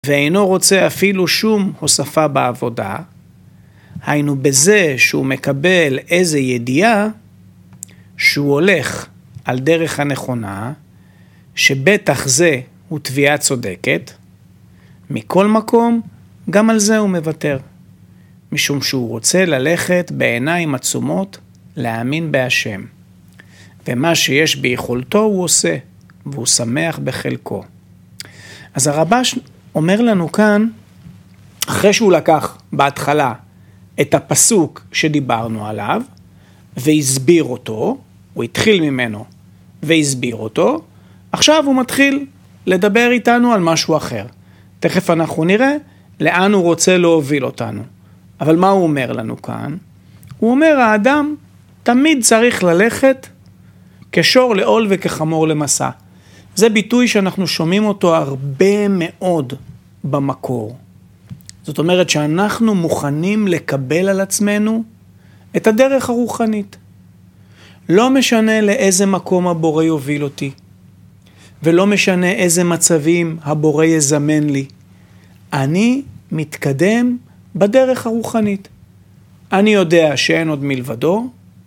ואינו רוצה אפילו שום הוספה בעבודה, היינו בזה שהוא מקבל איזה ידיעה שהוא הולך על דרך הנכונה, שבטח זה הוא תביעה צודקת, מכל מקום גם על זה הוא מוותר, משום שהוא רוצה ללכת בעיניים עצומות להאמין בהשם, ומה שיש ביכולתו הוא עושה, והוא שמח בחלקו. אז הרבש אומר לנו כאן, אחרי שהוא לקח בהתחלה את הפסוק שדיברנו עליו, והסביר אותו, הוא התחיל ממנו והסביר אותו, עכשיו הוא מתחיל לדבר איתנו על משהו אחר. תכף אנחנו נראה לאן הוא רוצה להוביל אותנו. אבל מה הוא אומר לנו כאן? הוא אומר, האדם תמיד צריך ללכת כשור לעול וכחמור למסע. זה ביטוי שאנחנו שומעים אותו הרבה מאוד במקור. זאת אומרת שאנחנו מוכנים לקבל על עצמנו את הדרך הרוחנית. לא משנה לאיזה מקום הבורא יוביל אותי, ולא משנה איזה מצבים הבורא יזמן לי. אני מתקדם בדרך הרוחנית. אני יודע שאין עוד מלבדו,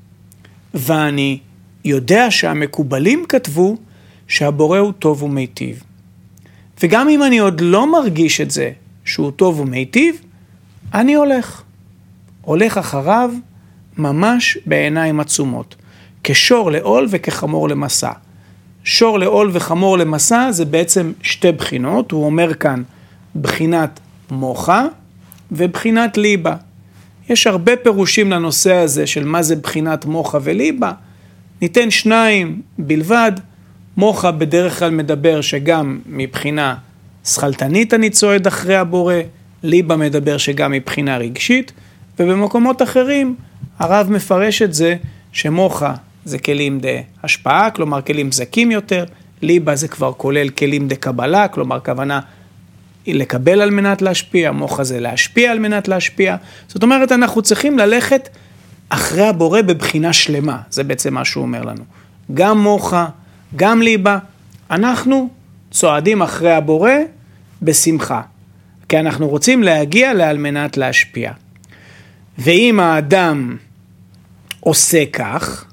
ואני יודע שהמקובלים כתבו שהבורא הוא טוב ומיטיב. וגם אם אני עוד לא מרגיש את זה שהוא טוב ומיטיב, אני הולך אחריו ממש בעיניים עצומות, כשור לעול וכחמור למסע. שור לעול וחמור למסע זה בעצם שתי בחינות, הוא אומר כאן בחינת מוחה ובחינת ליבה. יש הרבה פירושים לנושא הזה של מה זה בחינת מוחה וליבה, ניתן שניים בלבד. מוחה בדרך כלל מדבר שגם מבחינה שכלתנית אני צועד אחרי הבורא, ליבה מדבר שגם מבחינה רגשית, ובמקומות אחרים הרב מפרש את זה שמוחה זה כלים דה השפעה, כלומר כלים זקים יותר, ליבה זה כבר כולל כלים דה קבלה, כלומר כוונה לקבל על מנת להשפיע, מוחה זה להשפיע על מנת להשפיע. זאת אומרת אנחנו צריכים ללכת אחרי הבורא בבחינה שלמה, זה בעצם מה שהוא אומר לנו. גם מוחה, גם ליבה, אנחנו צועדים אחרי הבורא בשמחה, כי אנחנו רוצים להגיע על מנת להשפיע. ואם האדם עושה כך,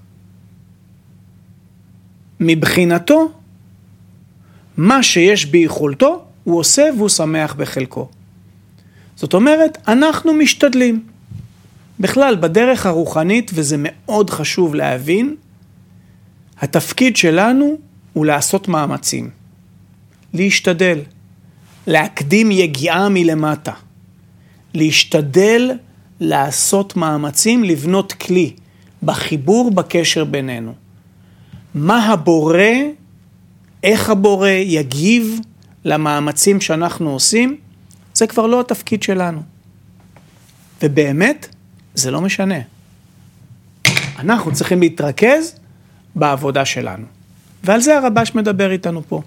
מבחינתו, מה שיש ביכולתו, הוא עושה והוא שמח בחלקו. זאת אומרת, אנחנו משתדלים. בכלל, בדרך הרוחנית, וזה מאוד חשוב להבין, התפקיד שלנו הוא לעשות מאמצים. להשתדל. להקדים יגיעה מלמטה. להשתדל לעשות מאמצים, לבנות כלי, בחיבור, בקשר בינינו. מה הבורא, איך הבורא יגיב למאמצים שאנחנו עושים, זה כבר לא התפקיד שלנו. ובאמת, זה לא משנה. אנחנו צריכים להתרכז בעבודה שלנו. ועל זה הרבש מדבר איתנו פה.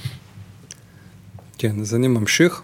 כן, אז אני ממשיך.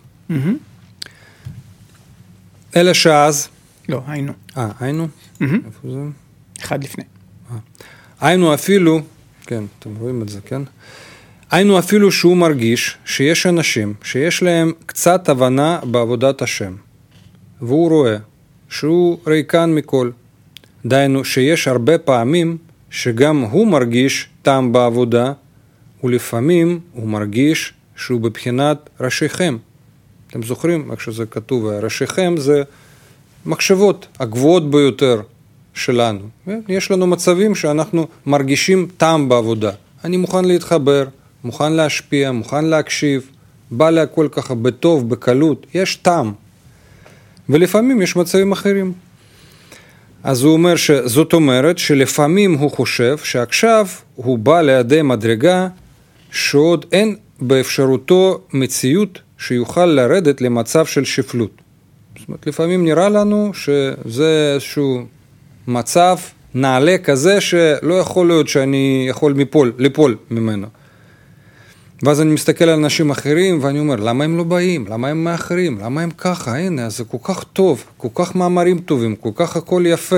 אלא שאז... לא, היינו. היינו? איפה זה? אחד לפני. היינו אפילו, כן, אתם רואים את זה, כן? היינו אפילו שהוא מרגיש שיש אנשים שיש להם קצת הבנה בעבודת השם, והוא רואה שהוא ריקן מכל. דיינו שיש הרבה פעמים שגם הוא מרגיש טעם בעבודה, ולפעמים הוא מרגיש שהוא בבחינת ראשיכם. אתם זוכרים איך שזה כתוב, ראשיכם זה מחשבות הגבוהות ביותר שלנו. יש לנו מצבים שאנחנו מרגישים טעם בעבודה. אני מוכן להתחבר, מוכן להשפיע, מוכן להקשיב, בא לי הכל ככה בטוב, בקלות, יש טעם. ולפעמים יש מצבים אחרים. אז הוא אומר שזאת אומרת שלפעמים הוא חושב שעכשיו הוא בא לידי מדרגה שעוד אין באפשרותו מציאות שיוכל לרדת למצב של שפלות. זאת אומרת, לפעמים נראה לנו שזה איזשהו מצב נעלה כזה שלא יכול להיות שאני יכול ליפול ממנו. ואז אני מסתכל על אנשים אחרים ואני אומר, למה הם לא באים? למה הם מאחרים? למה הם ככה? הנה, זה כל כך טוב, כל כך מאמרים טובים, כל כך הכל יפה.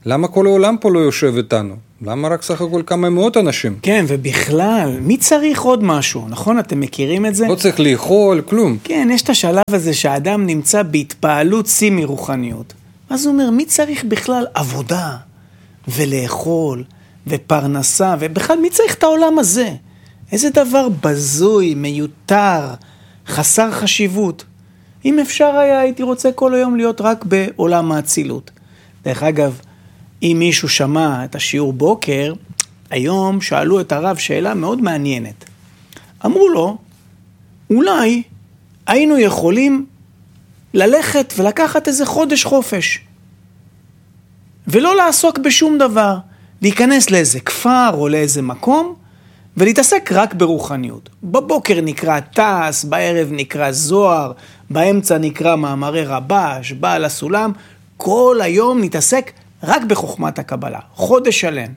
למה כל העולם פה לא יושב איתנו? למה רק סך הכל כמה מאות אנשים? כן, ובכלל, מי צריך עוד משהו? נכון? אתם מכירים את זה? לא צריך לאכול, כלום. כן, יש את השלב הזה שהאדם נמצא בהתפעלות שיא מרוחניות. אז הוא אומר, מי צריך בכלל עבודה ולאכול ופרנסה, ובכלל מי צריך את העולם הזה? איזה דבר בזוי, מיותר, חסר חשיבות. אם אפשר היה, הייתי רוצה כל היום להיות רק בעולם האצילות. דרך אגב, אם מישהו שמע את השיעור בוקר, היום שאלו את הרב שאלה מאוד מעניינת. אמרו לו, אולי היינו יכולים ללכת ולקחת איזה חודש חופש, ולא לעסוק בשום דבר, להיכנס לאיזה כפר או לאיזה מקום, ולהתעסק רק ברוחניות. בבוקר נקרא טס, בערב נקרא זוהר, באמצע נקרא מאמרי רבש, בעל הסולם, כל היום נתעסק רק בחוכמת הקבלה, חודש שלם.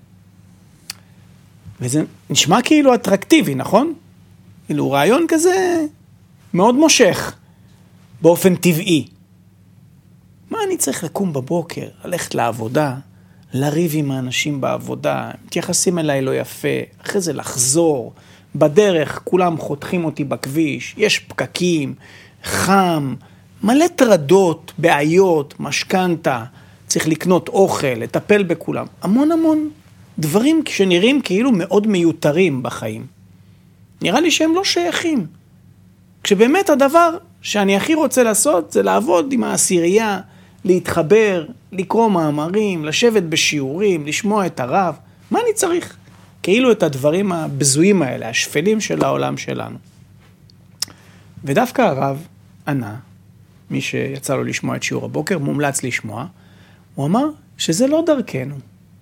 וזה נשמע כאילו אטרקטיבי, נכון? כאילו רעיון כזה מאוד מושך, באופן טבעי. מה אני צריך לקום בבוקר, ללכת לעבודה, לריב עם האנשים בעבודה, מתייחסים אליי לא יפה, אחרי זה לחזור, בדרך כולם חותכים אותי בכביש, יש פקקים, חם, מלא טרדות, בעיות, משכנתה, צריך לקנות אוכל, לטפל בכולם, המון דברים שנראים כאילו מאוד מיותרים בחיים. נראה לי שהם לא שייכים. כשבאמת הדבר שאני הכי רוצה לעשות זה לעבוד עם העשירייה, להתחבר, לקרוא מאמרים, לשבת בשיעורים, לשמוע את הרב. מה אני צריך? כאילו את הדברים הבזויים האלה, השפלים של העולם שלנו. ודווקא הרב ענה, מי שיצא לו לשמוע את שיעור הבוקר, מומלץ לשמוע, הוא אמר שזה לא דרכנו.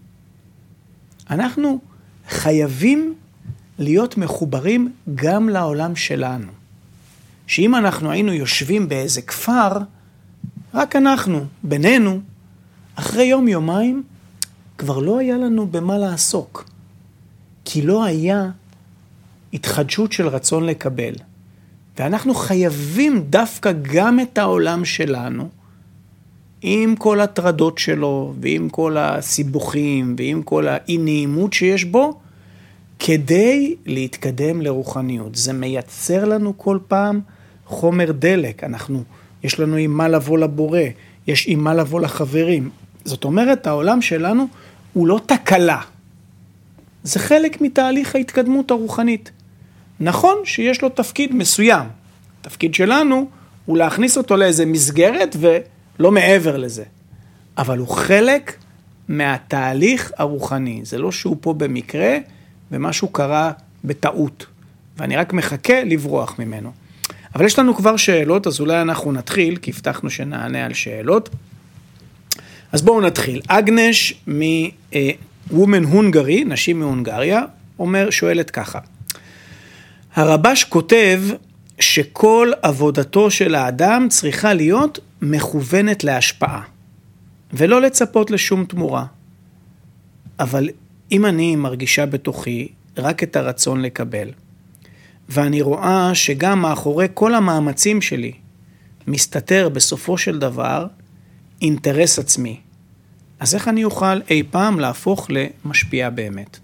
אנחנו חייבים להיות מחוברים גם לעולם שלנו. שאם אנחנו היינו יושבים באיזה כפר, רק אנחנו, בינינו, אחרי יום-יומיים, כבר לא היה לנו במה לעסוק. כי לא היה התחדשות של רצון לקבל. ואנחנו חייבים דווקא גם את העולם שלנו, עם כל הטרדות שלו, ועם כל הסיבוכים, ועם כל האי-נעימות שיש בו, כדי להתקדם לרוחניות. זה מייצר לנו כל פעם חומר דלק. יש לנו עם מה לבוא לבורא, יש עם מה לבוא לחברים. זאת אומרת, העולם שלנו הוא לא תקלה. זה חלק מתהליך ההתקדמות הרוחנית. נכון שיש לו תפקיד מסוים. התפקיד שלנו הוא להכניס אותו לאיזה מסגרת ולא מעבר לזה. אבל הוא חלק מהתהליך הרוחני. זה לא שהוא פה במקרה ומשהו קרה בטעות. ואני רק מחכה לברוח ממנו. אבל יש לנו כבר שאלות, אז אולי אנחנו נתחיל, כי הבטחנו שנענה על שאלות. אז בואו נתחיל. אגנש מ-Women Hungary, נשים מהונגריה, שואלת ככה. הרבש כותב שכל עבודתו של האדם צריכה להיות מכוונת להשפעה, ולא לצפות לשום תמורה. אבל אם אני מרגישה בתוכי רק את הרצון לקבל, ואני רואה שגם מאחורי כל המאמצים שלי מסתתר בסופו של דבר אינטרס עצמי, אז איך אני אוכל אי פעם להפוך למשפיע באמת?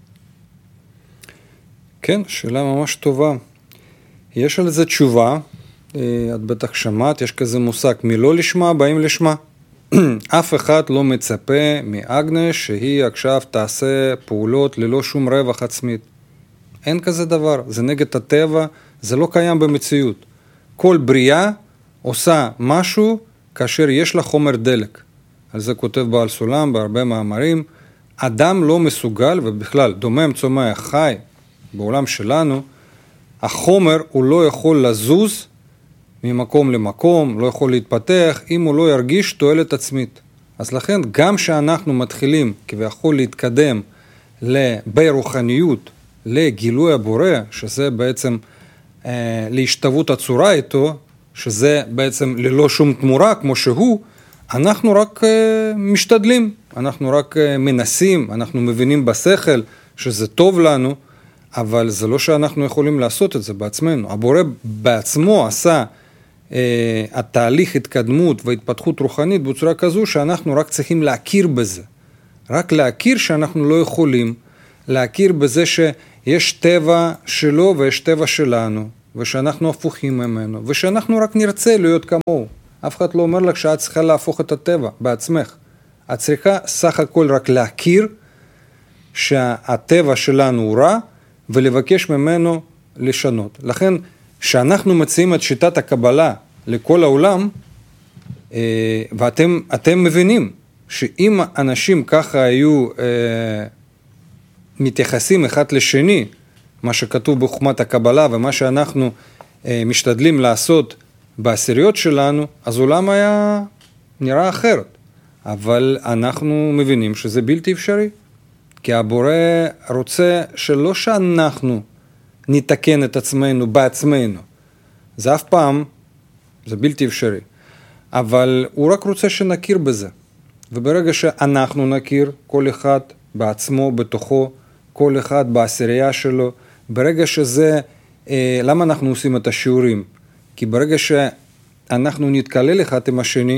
כן, שאלה ממש טובה. יש על זה תשובה, את בטח שמעת, יש כזה מושג, מלא לשמה באים לשמה. אף אחד לא מצפה מאגנש שהיא עכשיו תעשה פעולות ללא שום רווח עצמית. אין כזה דבר, זה נגד הטבע, זה לא קיים במציאות. כל בריאה עושה משהו כאשר יש לה חומר דלק. על זה כותב בעל סולם בהרבה מאמרים. אדם לא מסוגל, ובכלל דומם צומח חי בעולם שלנו, החומר הוא לא יכול לזוז ממקום למקום, לא יכול להתפתח, אם הוא לא ירגיש תועלת עצמית. אז לכן גם שאנחנו מתחילים כביכול להתקדם ברוחניות, לגילוי הבורא, שזה בעצם להשתוות הצורה איתו, שזה בעצם ללא שום תמורה כמו שהוא, אנחנו רק משתדלים, אנחנו רק מנסים, אנחנו מבינים בשכל שזה טוב לנו, אבל זה לא שאנחנו יכולים לעשות את זה בעצמנו. הבורא בעצמו עשה התהליך התקדמות והתפתחות רוחנית בצורה כזו שאנחנו רק צריכים להכיר בזה. רק להכיר שאנחנו לא יכולים, להכיר בזה שיש טבע שלו ויש טבע שלנו, ושאנחנו הפוכים ממנו, ושאנחנו רק נרצה להיות כמוהו. אף אחד לא אומר לך שאת צריכה להפוך את הטבע בעצמך. את צריכה סך הכל רק להכיר שהטבע שלנו הוא רע, ולבקש ממנו לשנות. לכן, שאנחנו מציעים את שיטת הקבלה לכל העולם, ואתם מבינים שאם אנשים ככה היו מתייחסים אחד לשני, מה שכתוב בחוכמת הקבלה ומה שאנחנו משתדלים לעשות בעשיריות שלנו, אז עולם היה נראה אחרת. אבל אנחנו מבינים שזה בלתי אפשרי. כי הבורא רוצה שלא שאנחנו נתקן את עצמנו בעצמנו. זה אף פעם, זה בלתי אפשרי. אבל הוא רק רוצה שנכיר בזה. וברגע שאנחנו נכיר, כל אחד בעצמו, בתוכו, כל אחד בעשירייה שלו, ברגע שזה, למה אנחנו עושים את השיעורים? כי ברגע שאנחנו נתקלל אחד עם השני,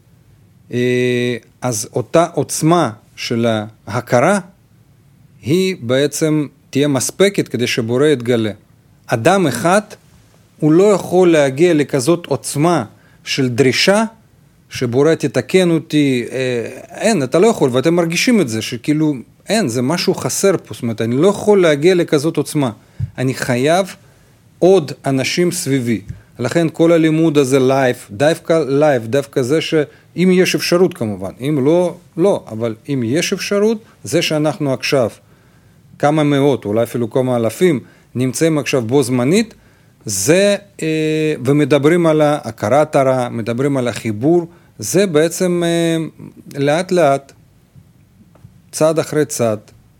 אז אותה עוצמה של ההכרה, היא בעצם תהיה מספקת כדי שבורא יתגלה. אדם אחד, הוא לא יכול להגיע לכזאת עוצמה של דרישה, שבורא תתקן אותי, אין, אתה לא יכול, ואתם מרגישים את זה, שכאילו, אין, זה משהו חסר פה, זאת אומרת, אני לא יכול להגיע לכזאת עוצמה. אני חייב עוד אנשים סביבי. לכן כל הלימוד הזה דווקא זה שאם יש אפשרות כמובן, אם לא, לא, אבל אם יש אפשרות, זה שאנחנו עכשיו, כמה מאות, אולי אפילו כמה אלפים, נמצאים עכשיו בו זמנית, זה, ומדברים על הכרת הרע, מדברים על החיבור, זה בעצם לאט לאט, צעד אחרי צעד,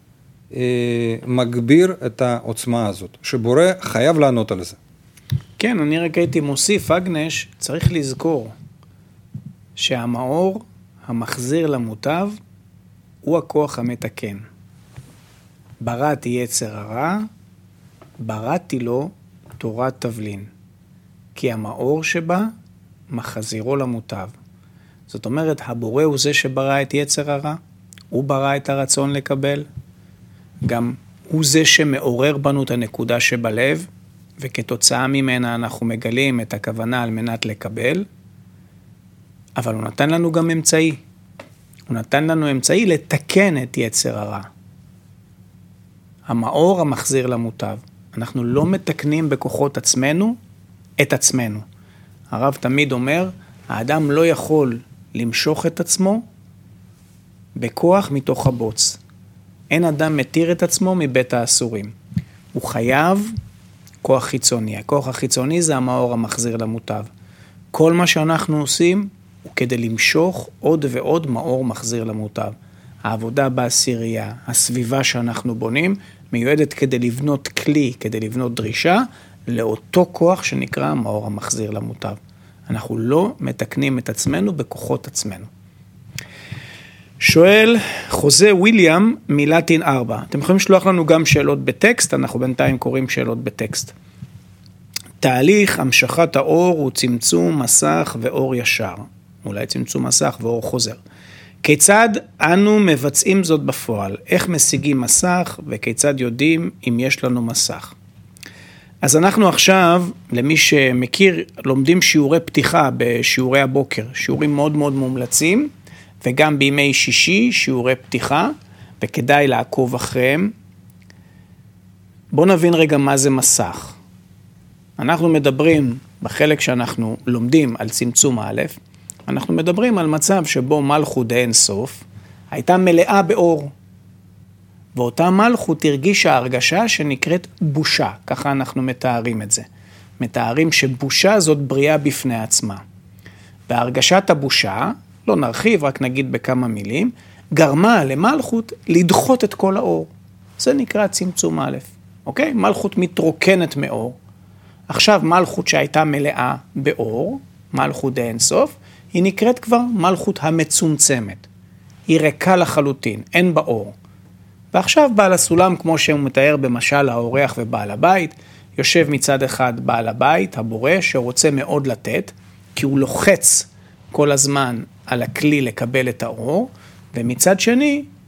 מגביר את העוצמה הזאת, שבורא חייב לענות על זה. כן, אני רק הייתי מוסיף, אגנש, צריך לזכור שהמאור המחזיר למוטב הוא הכוח המתקן. בראתי יצר הרע, בראתי לו תורת תבלין, כי המאור שבה מחזירו למוטב. זאת אומרת, הבורא הוא זה שברא את יצר הרע, הוא ברא את הרצון לקבל, גם הוא זה שמעורר בנו את הנקודה שבלב, וכתוצאה ממנה אנחנו מגלים את הכוונה על מנת לקבל, אבל הוא נתן לנו גם אמצעי. הוא נתן לנו אמצעי לתקן את יצר הרע. המאור המחזיר למוטב. אנחנו לא מתקנים בכוחות עצמנו את עצמנו. הרב תמיד אומר, האדם לא יכול למשוך את עצמו בכוח מתוך הבוץ. אין אדם מתיר את עצמו מבית האסורים. הוא חייב כוח חיצוני. הכוח החיצוני זה המאור המחזיר למוטב. כל מה שאנחנו עושים הוא כדי למשוך עוד ועוד מאור מחזיר למוטב. העבודה בעשירייה, הסביבה שאנחנו בונים, מיועדת כדי לבנות כלי, כדי לבנות דרישה, לאותו כוח שנקרא המאור המחזיר למוטב. אנחנו לא מתקנים את עצמנו בכוחות עצמנו. שואל חוזה וויליאם מלטין 4. אתם יכולים לשלוח לנו גם שאלות בטקסט, אנחנו בינתיים קוראים שאלות בטקסט. תהליך המשכת האור הוא צמצום מסך ואור ישר. אולי צמצום מסך ואור חוזר. כיצד אנו מבצעים זאת בפועל? איך משיגים מסך וכיצד יודעים אם יש לנו מסך? אז אנחנו עכשיו, למי שמכיר, לומדים שיעורי פתיחה בשיעורי הבוקר, שיעורים מאוד מאוד מומלצים, וגם בימי שישי שיעורי פתיחה, וכדאי לעקוב אחריהם. בואו נבין רגע מה זה מסך. אנחנו מדברים בחלק שאנחנו לומדים על צמצום א', אנחנו מדברים על מצב שבו מלכות אין סוף, הייתה מלאה באור. ואותה מלכות הרגישה הרגשה שנקראת בושה, ככה אנחנו מתארים את זה. מתארים שבושה זאת בריאה בפני עצמה. והרגשת הבושה, לא נרחיב, רק נגיד בכמה מילים, גרמה למלכות לדחות את כל האור. זה נקרא צמצום א', אוקיי? מלכות מתרוקנת מאור. עכשיו מלכות שהייתה מלאה באור, מלכות אין סוף, היא נקראת כבר מלכות המצומצמת. היא ריקה לחלוטין, אין באור. ועכשיו בעל הסולם, כמו שהוא מתאר במשל האורח ובעל הבית, יושב מצד אחד בעל הבית, הבורא, שרוצה מאוד לתת, כי הוא לוחץ כל הזמן על הכלי לקבל את האור, ומצד שני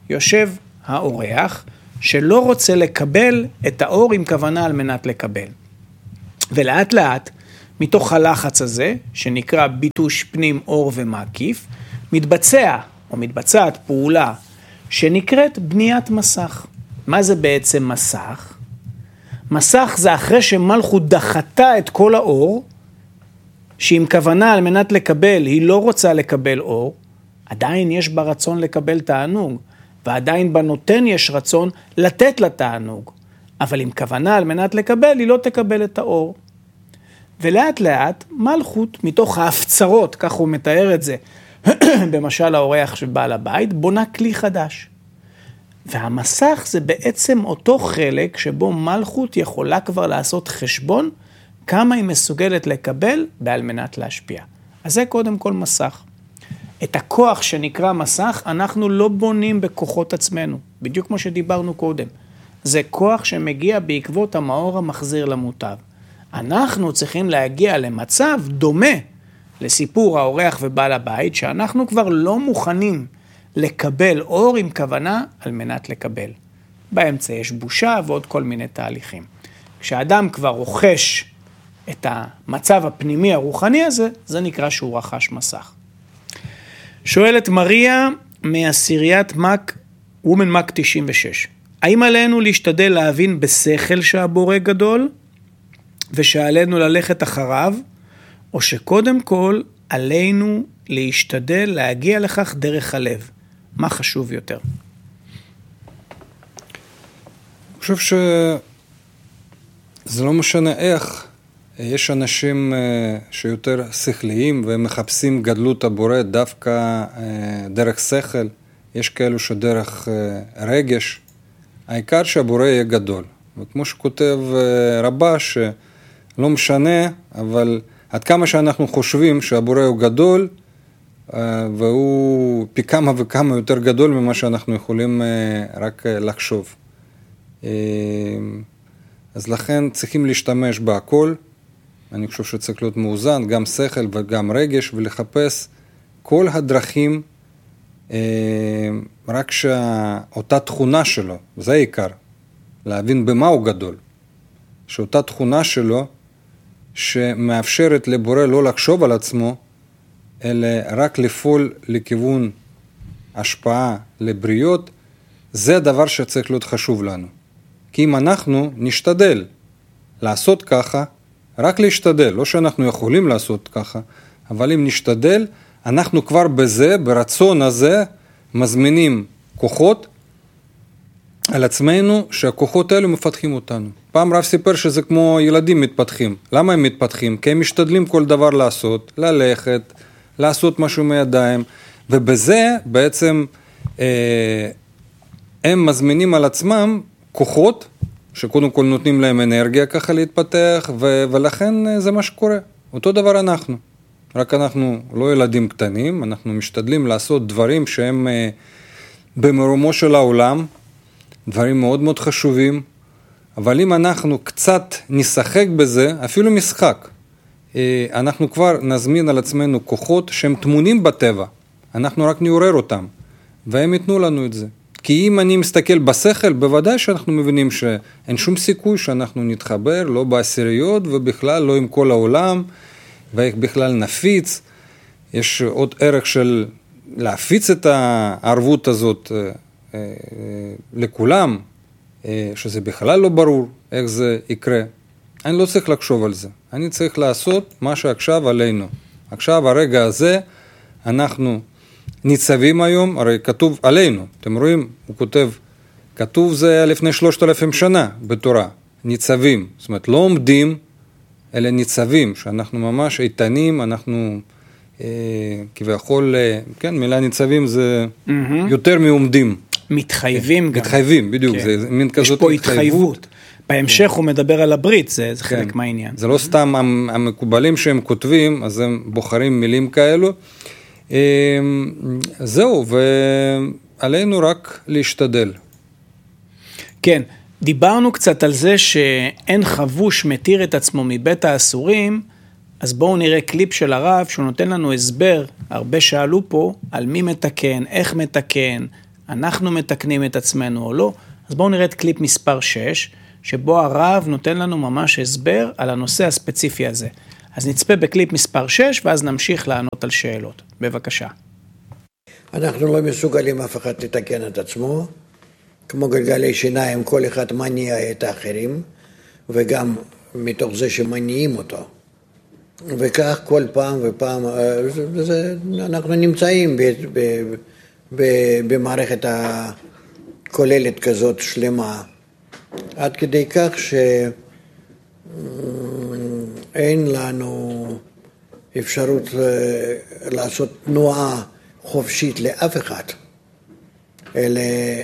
יושב האורח, שלא רוצה לקבל את האור עם כוונה על מנת לקבל. ולאט לאט, מתוך הלחץ הזה, שנקרא ביטוש פנים אור ומקיף, מתבצעת פעולה שנקראת בניית מסך. מה זה בעצם מסך? מסך זה אחרי שמלכות דחתה את כל האור, שעם כוונה על מנת לקבל, היא לא רוצה לקבל אור, עדיין יש בה רצון לקבל תענוג, ועדיין בנותן יש רצון לתת לה תענוג, אבל עם כוונה על מנת לקבל, היא לא תקבל את האור. ולאט לאט מלכות, מתוך ההפצרות, כך הוא מתאר את זה, במשל האורח של בעל הבית, בונה כלי חדש. והמסך זה בעצם אותו חלק שבו מלכות יכולה כבר לעשות חשבון, כמה היא מסוגלת לקבל בעל מנת להשפיע. אז זה קודם כל מסך. את הכוח שנקרא מסך, אנחנו לא בונים בכוחות עצמנו, בדיוק כמו שדיברנו קודם. זה כוח שמגיע בעקבות המאור המחזיר למוטב. אנחנו צריכים להגיע למצב דומה לסיפור האורח ובעל הבית, שאנחנו כבר לא מוכנים לקבל אור עם כוונה על מנת לקבל. באמצע יש בושה ועוד כל מיני תהליכים. כשאדם כבר רוכש את המצב הפנימי הרוחני הזה, זה נקרא שהוא רכש מסך. שואלת מריה מעשיריית מק, וומן מק 96. האם עלינו להשתדל להבין בשכל שהבורא גדול, ושעלינו ללכת אחריו, או שקודם כל עלינו להשתדל להגיע לכך דרך הלב? מה חשוב יותר? אני חושב שזה לא משנה איך. יש אנשים שיותר שכליים ומחפשים גדלות הבורא דווקא דרך שכל. יש כאלו שדרך רגש. העיקר שהבורא יהיה גדול. וכמו שכותב רבה, שלא משנה, אבל עד כמה שאנחנו חושבים שהבורא הוא גדול, והוא פי כמה וכמה יותר גדול ממה שאנחנו יכולים רק לחשוב. אז לכן צריכים להשתמש בהכל. אני חושב שצריך להיות מאוזן, גם שכל וגם רגש, ולחפש כל הדרכים, רק שאותה תכונה שלו, זה העיקר, להבין במה הוא גדול. שאותה תכונה שלו, שמאפשרת לבורא לא לחשוב על עצמו, אלא רק לפעול לכיוון השפעה לבריות, זה הדבר שצריך להיות חשוב לנו. כי אם אנחנו נשתדל לעשות ככה, רק להשתדל, לא שאנחנו יכולים לעשות ככה, אבל אם נשתדל, אנחנו כבר בזה, ברצון הזה, מזמינים כוחות על עצמנו, שהכוחות האלו מפתחים אותנו. פעם רב סיפר שזה כמו ילדים מתפתחים. למה הם מתפתחים? כי הם משתדלים כל דבר לעשות, ללכת, לעשות משהו מידיים, ובזה בעצם הם מזמינים על עצמם כוחות, שקודם כל נותנים להם אנרגיה ככה להתפתח, ולכן זה מה שקורה. אותו דבר אנחנו. רק אנחנו לא ילדים קטנים, אנחנו משתדלים לעשות דברים שהם במרומו של העולם, דברים מאוד מאוד חשובים, אבל אם אנחנו קצת נשחק בזה, אפילו משחק, אנחנו כבר נזמין על עצמנו כוחות שהם תמונים בטבע, אנחנו רק נעורר אותם, והם ייתנו לנו את זה. כי אם אני מסתכל בשכל, בוודאי שאנחנו מבינים שאין שום סיכוי שאנחנו נתחבר, לא בעשיריות ובכלל לא עם כל העולם, ואיך בכלל נפיץ. יש עוד ערך של להפיץ את הערבות הזאת לכולם, שזה בכלל לא ברור איך זה יקרה. אני לא צריך לחשוב על זה. אני צריך לעשות מה שעכשיו עלינו. עכשיו, הרגע הזה, אנחנו ניצבים היום, הרי כתוב עלינו, אתם רואים, הוא כותב, כתוב זה היה לפני 3,000 שנה בתורה, ניצבים, זאת אומרת לא עומדים, אלא ניצבים, שאנחנו ממש איתנים, אנחנו כביכול, כן, מילה ניצבים זה יותר מעומדים. מתחייבים גם. מתחייבים, בדיוק, זה מין כזאת יש פה התחייבות. בהמשך הוא מדבר על הברית, זה חלק מהעניין. זה לא סתם המקובלים שהם כותבים, אז הם בוחרים מילים כאלו. זהו, ועלינו רק להשתדל. כן, דיברנו קצת על זה שאין חבוש מתיר את עצמו מבית האסורים, אז בואו נראה קליפ של הרב שהוא נותן לנו הסבר, הרבה שאלו פה, על מי מתקן, איך מתקן, אנחנו מתקנים את עצמנו או לא. אז בואו נראה את קליפ מספר 6, שבו הרב נותן לנו ממש הסבר על הנושא הספציפי הזה. אז נצפה בקליפ מספר 6, ואז נמשיך לענות על שאלות. בבקשה. אנחנו לא מסוגלים אף אחד לתקן את עצמו, כמו גלגלי שיניים, כל אחד מניע את האחרים, וגם מתוך זה שמניעים אותו. וכך כל פעם ופעם, אנחנו נמצאים במערכת הכוללת כזאת שלמה, עד כדי כך שאין לנו אפשרות לעשות תנועה חופשית לאף אחד, אלא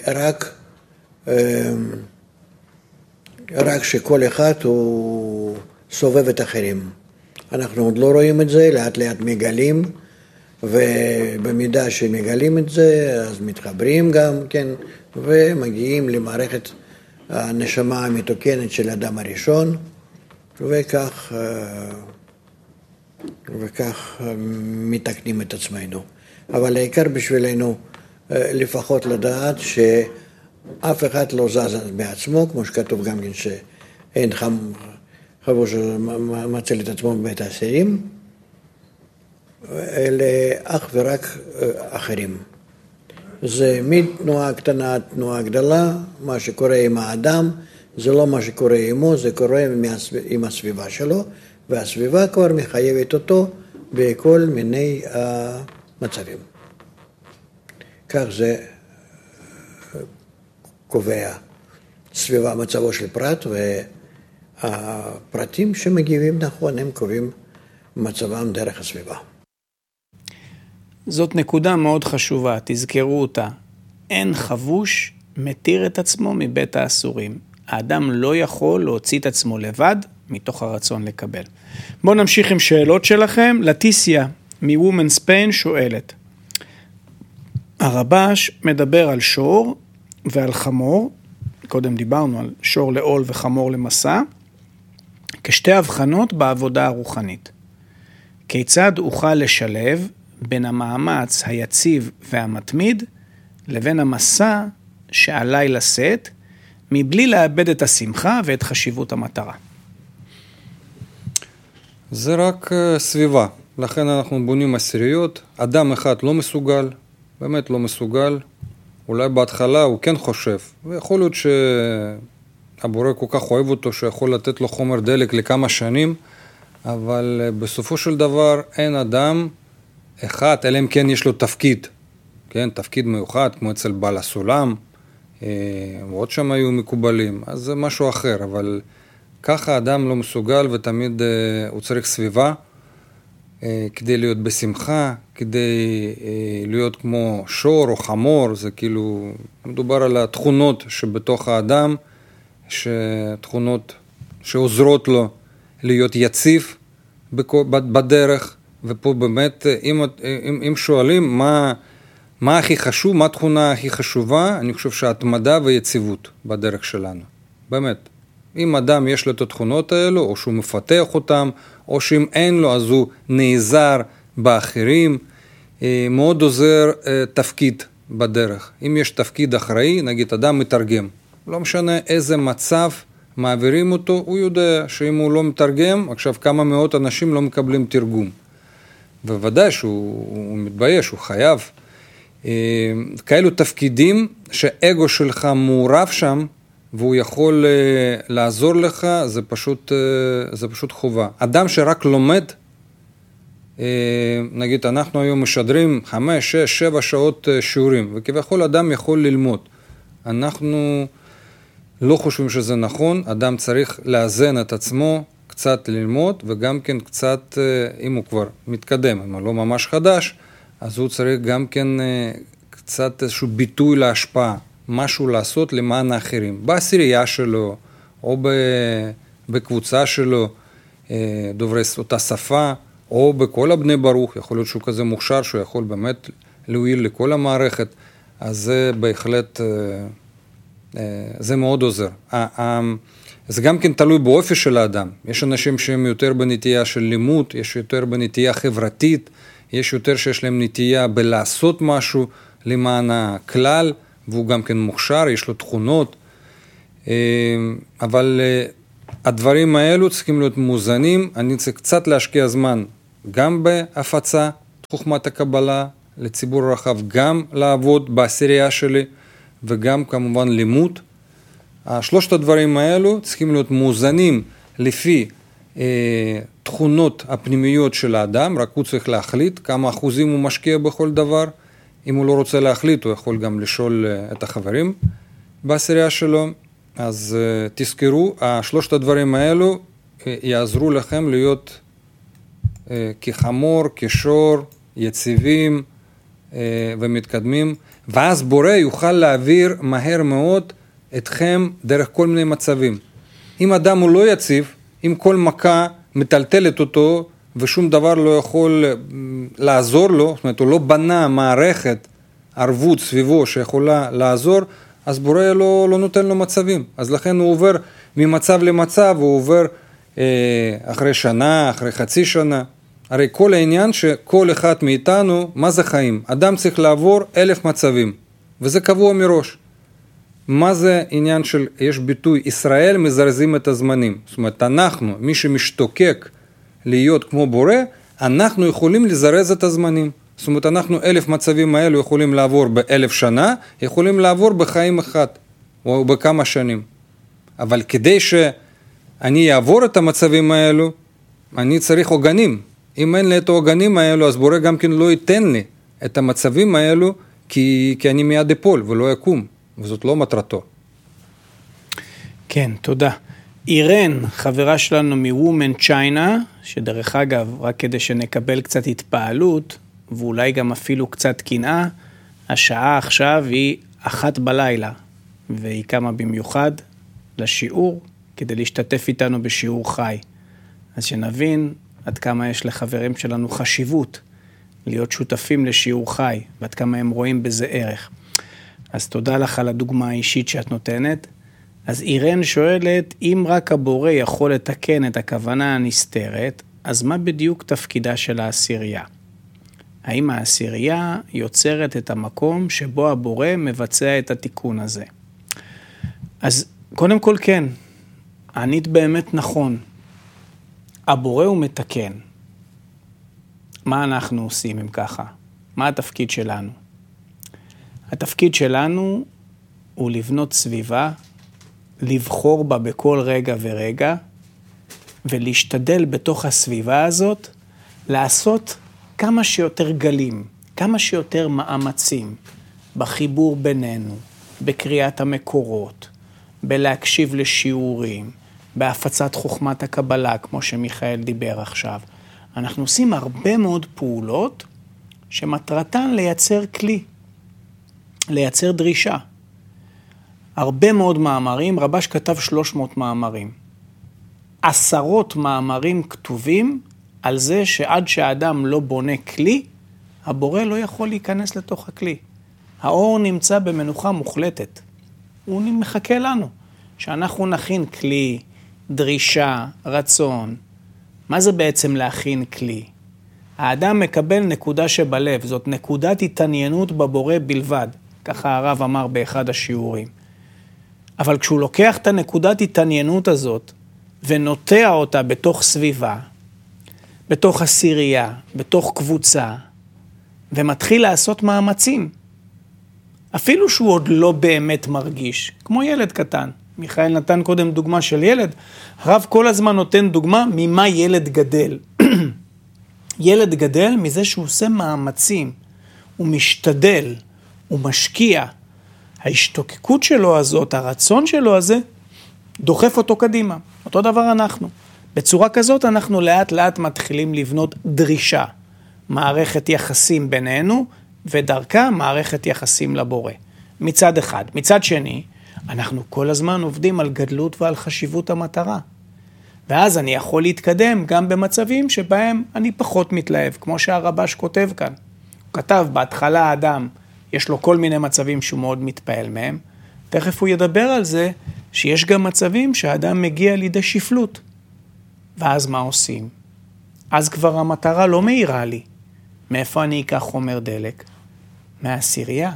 רק שכל אחד הוא סובב את אחרים. אנחנו עוד לא רואים את זה, לאט לאט מגלים, ובמידה שמגלים את זה, אז מתחברים גם, כן, ומגיעים למערכת הנשמה המתוקנת של האדם הראשון, וכך מתקנים את עצמנו. אבל העיקר בשבילנו לפחות לדעת שאף אחד לא זז בעצמו, כמו שכתוב גם כן שאין חבוש מצל את עצמו בבית האסירים, אלה אך ורק אחרים. זה מתנועה קטנה עד תנועה גדולה, מה שקורה עם האדם, זה לא מה שקורה עמו, זה קורה עם הסביבה שלו, והסביבה כבר מחייבת אותו בכל מיני מצבים. כך זה קובע סביבה מצבו של פרט, והפרטים שמגיבים נכון, הם קובעים מצבם דרך הסביבה. זאת נקודה מאוד חשובה, תזכרו אותה. אין חבוש מתיר את עצמו מבית האסורים. האדם לא יכול להוציא את עצמו לבד מתוך הרצון לקבל. בואו נמשיך עם שאלות שלכם. לטיסיה מ-Women's Pain שואלת, הרבש מדבר על שור ועל חמור, קודם דיברנו על שור לעול וחמור למסע, כשתי הבחנות בעבודה הרוחנית. כיצד אוכל לשלב בין המאמץ היציב והמתמיד לבין המסע שעליי לשאת, מבלי לאבד את השמחה ואת חשיבות המטרה? זה רק סביבה, לכן אנחנו בונים עשיריות. אדם אחד לא מסוגל, באמת לא מסוגל, אולי בהתחלה הוא כן חושב, ויכול להיות שהבורא כל כך אוהב אותו שיכול לתת לו חומר דלק לכמה שנים, אבל בסופו של דבר אין אדם אחד, אלא אם כן יש לו תפקיד, כן, תפקיד מיוחד, כמו אצל בעל הסולם, ועוד שם היו מקובלים, אז זה משהו אחר, אבל ככה אדם לא מסוגל, ותמיד הוא צריך סביבה, כדי להיות בשמחה, כדי להיות כמו שור או חמור, זה כאילו, מדובר על התכונות שבתוך האדם, תכונות שעוזרות לו להיות יציב בדרך, ופה באמת, אם שואלים מה הכי חשוב, מה התכונה הכי חשובה, אני חושב שההתמדה ויציבות בדרך שלנו, באמת. אם אדם יש לו את התכונות האלו, או שהוא מפתח אותם, או שאם אין לו, אז הוא נעזר באחרים, מאוד עוזר תפקיד בדרך. אם יש תפקיד אחראי, נגיד אדם מתרגם, לא משנה איזה מצב מעבירים אותו, הוא יודע שאם הוא לא מתרגם, עכשיו כמה מאות אנשים לא מקבלים תרגום. וודאי שהוא מתבייש, הוא חייב. כאלו תפקידים שהאגו שלך מעורב שם, והוא יכול לעזור לך, זה פשוט חובה. אדם שרק לומד, נגיד אנחנו היום משדרים 5, 6, 7 שעות שיעורים, וכביכול אדם יכול ללמוד. אנחנו לא חושבים שזה נכון, אדם צריך לאזן את עצמו, קצת ללמוד, וגם כן קצת, אם הוא כבר מתקדם, אם הוא לא ממש חדש, אז הוא צריך גם כן קצת איזשהו ביטוי להשפעה. משהו לעשות למען האחרים, בעשירייה שלו, או בקבוצה שלו, דוברי אותה שפה, או בכל הבני ברוך, יכול להיות שהוא כזה מוכשר, שהוא יכול באמת להועיל לכל המערכת, אז זה בהחלט, זה מאוד עוזר. זה גם כן תלוי באופי של האדם, יש אנשים שהם יותר בנטייה של לימוד, יש יותר בנטייה חברתית, יש יותר שיש להם נטייה בלעשות משהו למען הכלל, והוא גם כן מוכשר, יש לו תכונות, אבל הדברים האלו צריכים להיות מאוזנים, אני צריך קצת להשקיע זמן, גם בהפצה, חוכמת הקבלה לציבור הרחב, גם לעבוד בעשירייה שלי, וגם כמובן לימוד. שלושת הדברים האלו צריכים להיות מאוזנים לפי תכונות הפנימיות של האדם, רק הוא צריך להחליט כמה אחוזים הוא משקיע בכל דבר. אם הוא לא רוצה להחליט, הוא יכול גם לשאול את החברים בעשירייה שלו. אז תזכרו, שלושת הדברים האלו יעזרו לכם להיות כחמור, כשור, יציבים ומתקדמים, ואז בורא יוכל להעביר מהר מאוד אתכם דרך כל מיני מצבים. אם אדם הוא לא יציב, אם כל מכה מטלטלת אותו ושום דבר לא יכול לעזור לו, זאת אומרת הוא לא בנה מערכת ערבות סביבו שיכולה לעזור, אז בורא לא נותן לו מצבים. אז לכן הוא עובר ממצב למצב, הוא עובר אחרי שנה, אחרי חצי שנה. הרי כל העניין שכל אחד מאיתנו, מה זה חיים? אדם צריך לעבור 1000 מצבים, וזה קבוע מראש. מה זה עניין של, יש ביטוי, ישראל מזרזים את הזמנים. זאת אומרת, אנחנו, מי שמשתוקק להיות כמו בורא, אנחנו יכולים לזרז את הזמנים. זאת אומרת, אנחנו 1000 מצבים האלו יכולים לעבור ב1000 שנה, יכולים לעבור בחיים אחד, או בכמה שנים. אבל כדי שאני אעבור את המצבים האלו, אני צריך עוגנים. אם אין לי את העוגנים האלו, אז בורא גם כן לא ייתן לי את המצבים האלו, כי אני מיד אפול ולא יקום. וזאת לא מטרתו. כן, תודה. אירן, חברה שלנו מ-Women China, שדרך אגב, רק כדי שנקבל קצת התפעלות, ואולי גם אפילו קצת קנאה, השעה עכשיו היא 1 בלילה, והיא קמה במיוחד לשיעור, כדי להשתתף איתנו בשיעור חי. אז שנבין עד כמה יש לחברים שלנו חשיבות, להיות שותפים לשיעור חי, ועד כמה הם רואים בזה ערך. אז תודה לך על הדוגמה האישית שאת נותנת. אז אירן שואלת, אם רק הבורא יכול לתקן את הכוונה הנסתרת, אז מה בדיוק תפקידה של העשירייה? האם העשירייה יוצרת את המקום שבו הבורא מבצע את התיקון הזה? אז קודם כל כן, ענית באמת נכון. הבורא הוא מתקן. מה אנחנו עושים אם ככה? מה התפקיד שלנו? התפקיד שלנו הוא לבנות סביבה, לבחור בה בכל רגע ורגע, ולהשתדל בתוך הסביבה הזאת, לעשות כמה שיותר גלים, כמה שיותר מאמצים, בחיבור בינינו, בקריאת המקורות, בלהקשיב לשיעורים, בהפצת חוכמת הקבלה, כמו שמיכאל דיבר עכשיו. אנחנו עושים הרבה מאוד פעולות, שמטרתן לייצר כלי, לייצר דרישה. הרבה מאוד מאמרים, רבש כתב 300 מאמרים. 10 מאמרים כתובים על זה שעד שהאדם לא בונה כלי, הבורא לא יכול להיכנס לתוך הכלי. האור נמצא במנוחה מוחלטת. הוא מחכה לנו, שאנחנו נכין כלי, דרישה, רצון. מה זה בעצם להכין כלי? האדם מקבל נקודה שבלב, זאת נקודת התעניינות בבורא בלבד. ככה הרב אמר באחד השיעורים. אבל כשהוא לוקח את הנקודת התעניינות הזאת, ונוטע אותה בתוך סביבה, בתוך עשירייה, בתוך קבוצה, ומתחיל לעשות מאמצים, אפילו שהוא עוד לא באמת מרגיש, כמו ילד קטן. מיכאל נתן קודם דוגמה של ילד, הרב כל הזמן נותן דוגמה ממה ילד גדל. ילד גדל מזה שהוא עושה מאמצים, הוא משתדל, הוא משקיע. ההשתוקקות שלו הזאת, הרצון שלו הזה, דוחף אותו קדימה. אותו דבר אנחנו. בצורה כזאת אנחנו לאט לאט מתחילים לבנות דרישה, מערכת יחסים בינינו, ודרכה מערכת יחסים לבורא. מצד אחד. מצד שני, אנחנו כל הזמן עובדים על גדלות ועל חשיבות המטרה. ואז אני יכול להתקדם גם במצבים שבהם אני פחות מתלהב, כמו שהרבש כותב כאן. הוא כתב בהתחלה האדם, יש לו כל מיני מצבים שהוא מאוד מתפעל מהם. תכף הוא ידבר על זה שיש גם מצבים שהאדם מגיע לידי שפלות. ואז מה עושים? אז כבר המטרה לא מהירה לי. מאיפה אני אקח חומר דלק? מהעשירייה.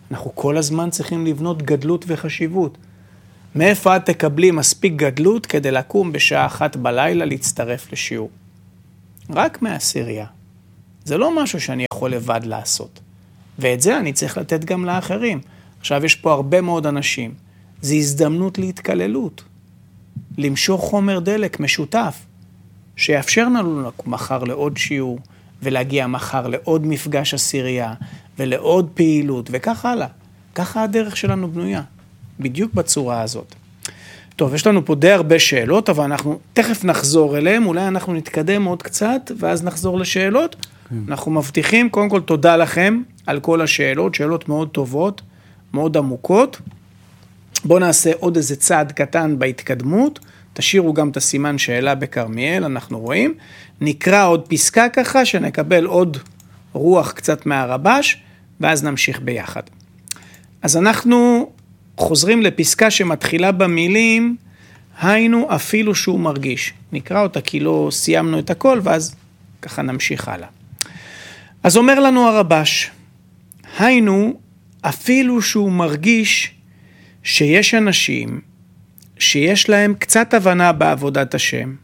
אנחנו כל הזמן צריכים לבנות גדלות וחשיבות. מאיפה את תקבלי מספיק גדלות כדי לקום בשעה 1 בלילה להצטרף לשיעור? רק מהעשירייה. זה לא משהו שאני יכול לבד לעשות. ואת זה אני צריך לתת גם לאחרים. עכשיו יש פה הרבה מאוד אנשים. זו הזדמנות להתקללות. למשוך חומר דלק משותף, שיאפשר לנו מחר לעוד שיעור, ולהגיע מחר לעוד מפגש עשירייה, ולעוד פעילות, וכך הלאה. ככה הדרך שלנו בנויה. בדיוק בצורה הזאת. טוב, יש לנו פה די הרבה שאלות, אבל אנחנו תכף נחזור אליהם, אולי אנחנו נתקדם עוד קצת, ואז נחזור לשאלות. אנחנו מבטיחים, קודם כל תודה לכם על כל השאלות, שאלות מאוד טובות, מאוד עמוקות. בואו נעשה עוד איזה צעד קטן בהתקדמות, תשאירו גם את הסימן שאלה בכרמיאל, אנחנו רואים. נקרא עוד פסקה ככה, שנקבל עוד רוח קצת מהרבש, ואז נמשיך ביחד. אז אנחנו חוזרים לפסקה שמתחילה במילים, היינו אפילו שהוא מרגיש. נקרא אותה כי לא סיימנו את הכל, ואז ככה נמשיך הלאה. אז אומר לנו הרבש, היינו אפילו שהוא מרגיש שיש אנשים שיש להם קצת הבנה בעבודת השם,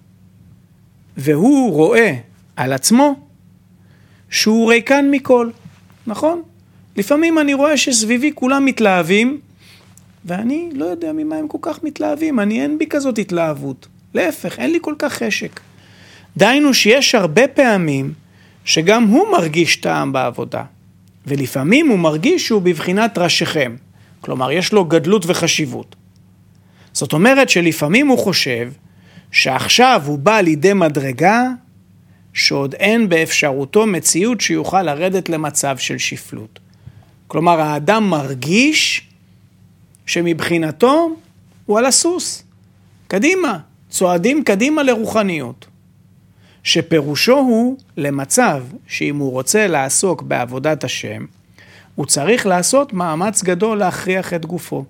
והוא רואה על עצמו שהוא ריקן מכל, נכון? לפעמים אני רואה שסביבי כולם מתלהבים, ואני לא יודע ממה הם כל כך מתלהבים, אין בי כזאת התלהבות. להפך, אין לי כל כך חשק. דיינו שיש הרבה פעמים שגם הוא מרגיש טעם בעבודה, ולפעמים הוא מרגיש שהוא בבחינת ראשיכם. כלומר, יש לו גדלות וחשיבות. זאת אומרת שלפעמים הוא חושב שעכשיו הוא בא לידי מדרגה שעוד אין באפשרותו מציאות שיוכל לרדת למצב של שפלות. כלומר, האדם מרגיש שמבחינתו הוא על הסוס. קדימה, צועדים קדימה לרוחניות. שפירושו הוא למצב שאם הוא רוצה לעסוק בעבודת השם, הוא צריך לעשות מאמץ גדול להכריח את גופו.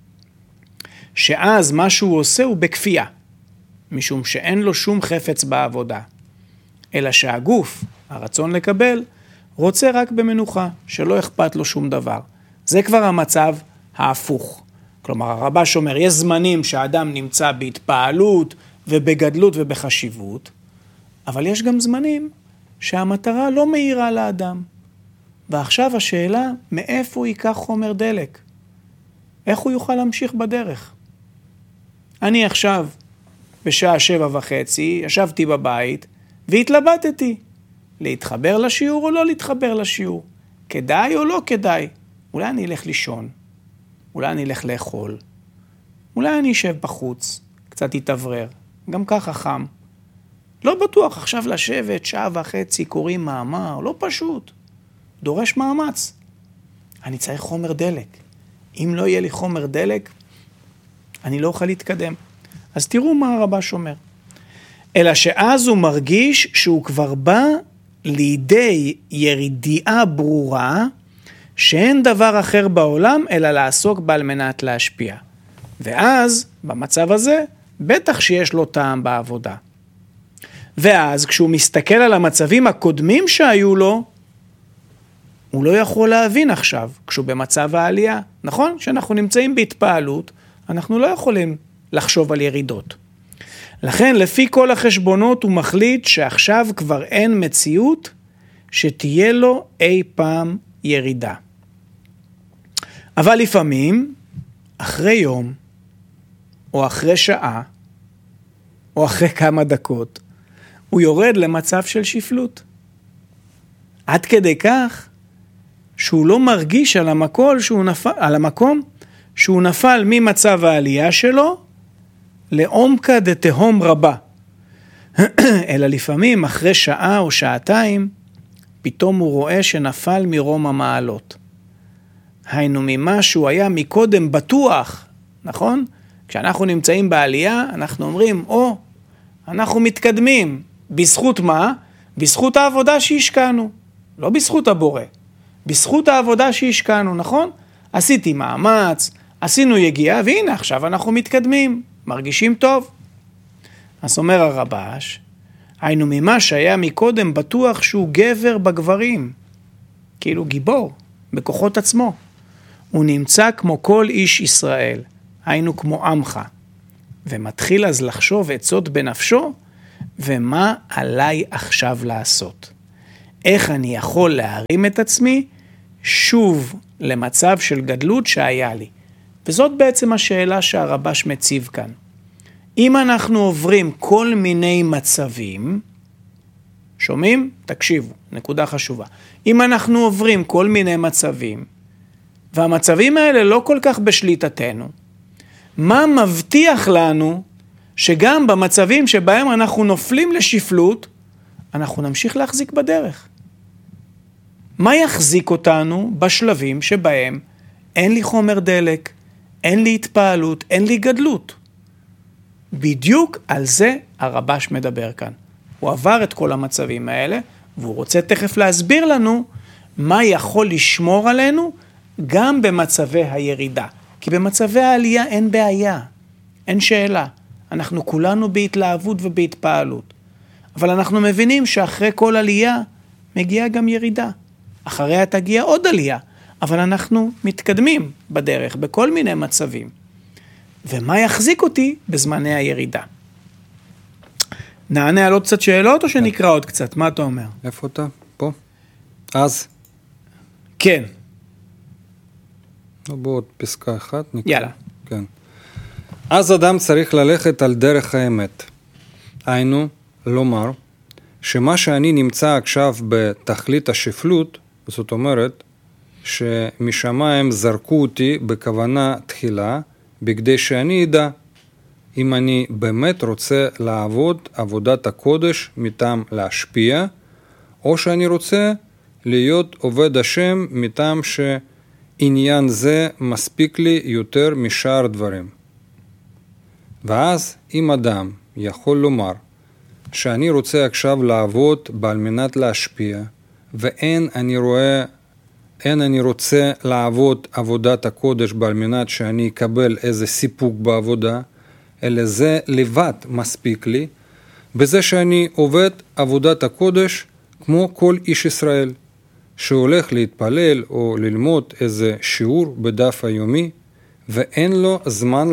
שאז מה שהוא עושה הוא בכפייה, משום שאין לו שום חפץ בעבודה. אלא שהגוף, הרצון לקבל, רוצה רק במנוחה, שלא אכפת לו שום דבר. זה כבר המצב ההפוך. כלומר, הרבש אומר, יש זמנים שהאדם נמצא בהתפעלות ובגדלות ובחשיבות, אבל יש גם זמנים שהמטרה לא מהירה לאדם. ועכשיו השאלה, מאיפה הוא ייקח חומר דלק? איך הוא יוכל להמשיך בדרך? אני עכשיו, בשעה 7:30, ישבתי בבית והתלבטתי, להתחבר לשיעור או לא להתחבר לשיעור. כדאי או לא כדאי? אולי אני אלך לישון, אולי אני אלך לאכול, אולי אני אשב בחוץ, קצת יתעברר, גם ככה חם. לא בטוח עכשיו לשבת 1.5 קוראים מאמר, לא פשוט, דורש מאמץ. אני צריך חומר דלק. אם לא יהיה לי חומר דלק, אני לא אוכל להתקדם. אז תראו מה הרבש אומר. אלא שאז הוא מרגיש שהוא כבר בא לידי ירידיעה ברורה, שאין דבר אחר בעולם אלא לעסוק בה על מנת להשפיע. ואז, במצב הזה, בטח שיש לו טעם בעבודה. ואז, כשהוא מסתכל על המצבים הקודמים שהיו לו, הוא לא יכול להבין עכשיו, כשהוא במצב העלייה. נכון? שאנחנו נמצאים בהתפעלות, אנחנו לא יכולים לחשוב על ירידות. לכן, לפי כל החשבונות, הוא מחליט שעכשיו כבר אין מציאות שתהיה לו אי פעם ירידה. אבל לפעמים, אחרי יום, או אחרי שעה, או אחרי כמה דקות, הוא יורד למצב של שפלות. עד כדי כך, שהוא לא מרגיש על המקום שהוא נפל ממצב העלייה שלו, לעומקא דתהום רבה. אלא לפעמים, אחרי שעה או שעתיים, פתאום הוא רואה שנפל מרום המעלות. היינו ממה שהוא היה מקודם בטוח, נכון? כשאנחנו נמצאים בעלייה, אנחנו אומרים, אנחנו מתקדמים. בזכות מה? בזכות העבודה שהשקענו. לא בזכות הבורא. בזכות העבודה שהשקענו, נכון? עשיתי מאמץ, עשינו יגיעה, והנה עכשיו אנחנו מתקדמים. מרגישים טוב. אז אומר הרבש, היינו ממה שהיה מקודם בטוח שהוא גבר בגברים. כאילו גיבור, בכוחות עצמו. הוא נמצא כמו כל איש ישראל, היינו כמו עמך, ומתחיל אז לחשוב עצות בנפשו, ומה עליי עכשיו לעשות? איך אני יכול להרים את עצמי שוב למצב של גדלות שהיה לי? וזאת בעצם השאלה שהרבש מציב כאן. אם אנחנו עוברים כל מיני מצבים, שומעים? תקשיבו, נקודה חשובה. אם אנחנו עוברים כל מיני מצבים, והמצבים האלה לא כל כך בשליטתנו, מה מבטיח לנו שגם במצבים שבהם אנחנו נופלים לשפלות, אנחנו נמשיך להחזיק בדרך? מה יחזיק אותנו בשלבים שבהם אין לי חומר דלק, אין לי התפעלות, אין לי גדלות? בדיוק על זה הרבש מדבר כאן. הוא עבר את כל המצבים האלה, והוא רוצה תכף להסביר לנו מה יכול לשמור עלינו גם במצבי הירידה. כי במצבי העלייה אין בעיה, אין שאלה. אנחנו כולנו בהתלהבות ובהתפעלות. אבל אנחנו מבינים שאחרי כל עלייה מגיעה גם ירידה. אחריה תגיע עוד עלייה, אבל אנחנו מתקדמים בדרך בכל מיני מצבים. ומה יחזיק אותי בזמני הירידה? נענה על עוד קצת שאלות או שנקרא עוד קצת? מה אתה אומר? איפה אתה? פה? אז? כן. בעוד פסקה אחת נקרא. יאללה. כן. אז אדם צריך ללכת על דרך האמת. היינו, לומר, שמה שאני נמצא עכשיו בתכלית השפלות, זאת אומרת, שמשמיים זרקו אותי בכוונה תחילה, בכדי שאני ידע אם אני באמת רוצה לעבוד עבודת הקודש מטעם להשפיע, או שאני רוצה להיות עובד השם מטעם שעניין זה מספיק לי יותר משאר דברים. ואז אם אדם יכול לומר שאני רוצה עכשיו לעבוד בעל מנת להשפיע, ואין אני רוצה לעבוד עבודת הקודש בעל מנת שאני אקבל איזה סיפוק בעבודה, אלא זה לבד מספיק לי, בזה שאני עובד עבודת הקודש כמו כל איש ישראל, שהולך להתפלל או ללמוד איזה שיעור בדף היומי, ואין לו זמן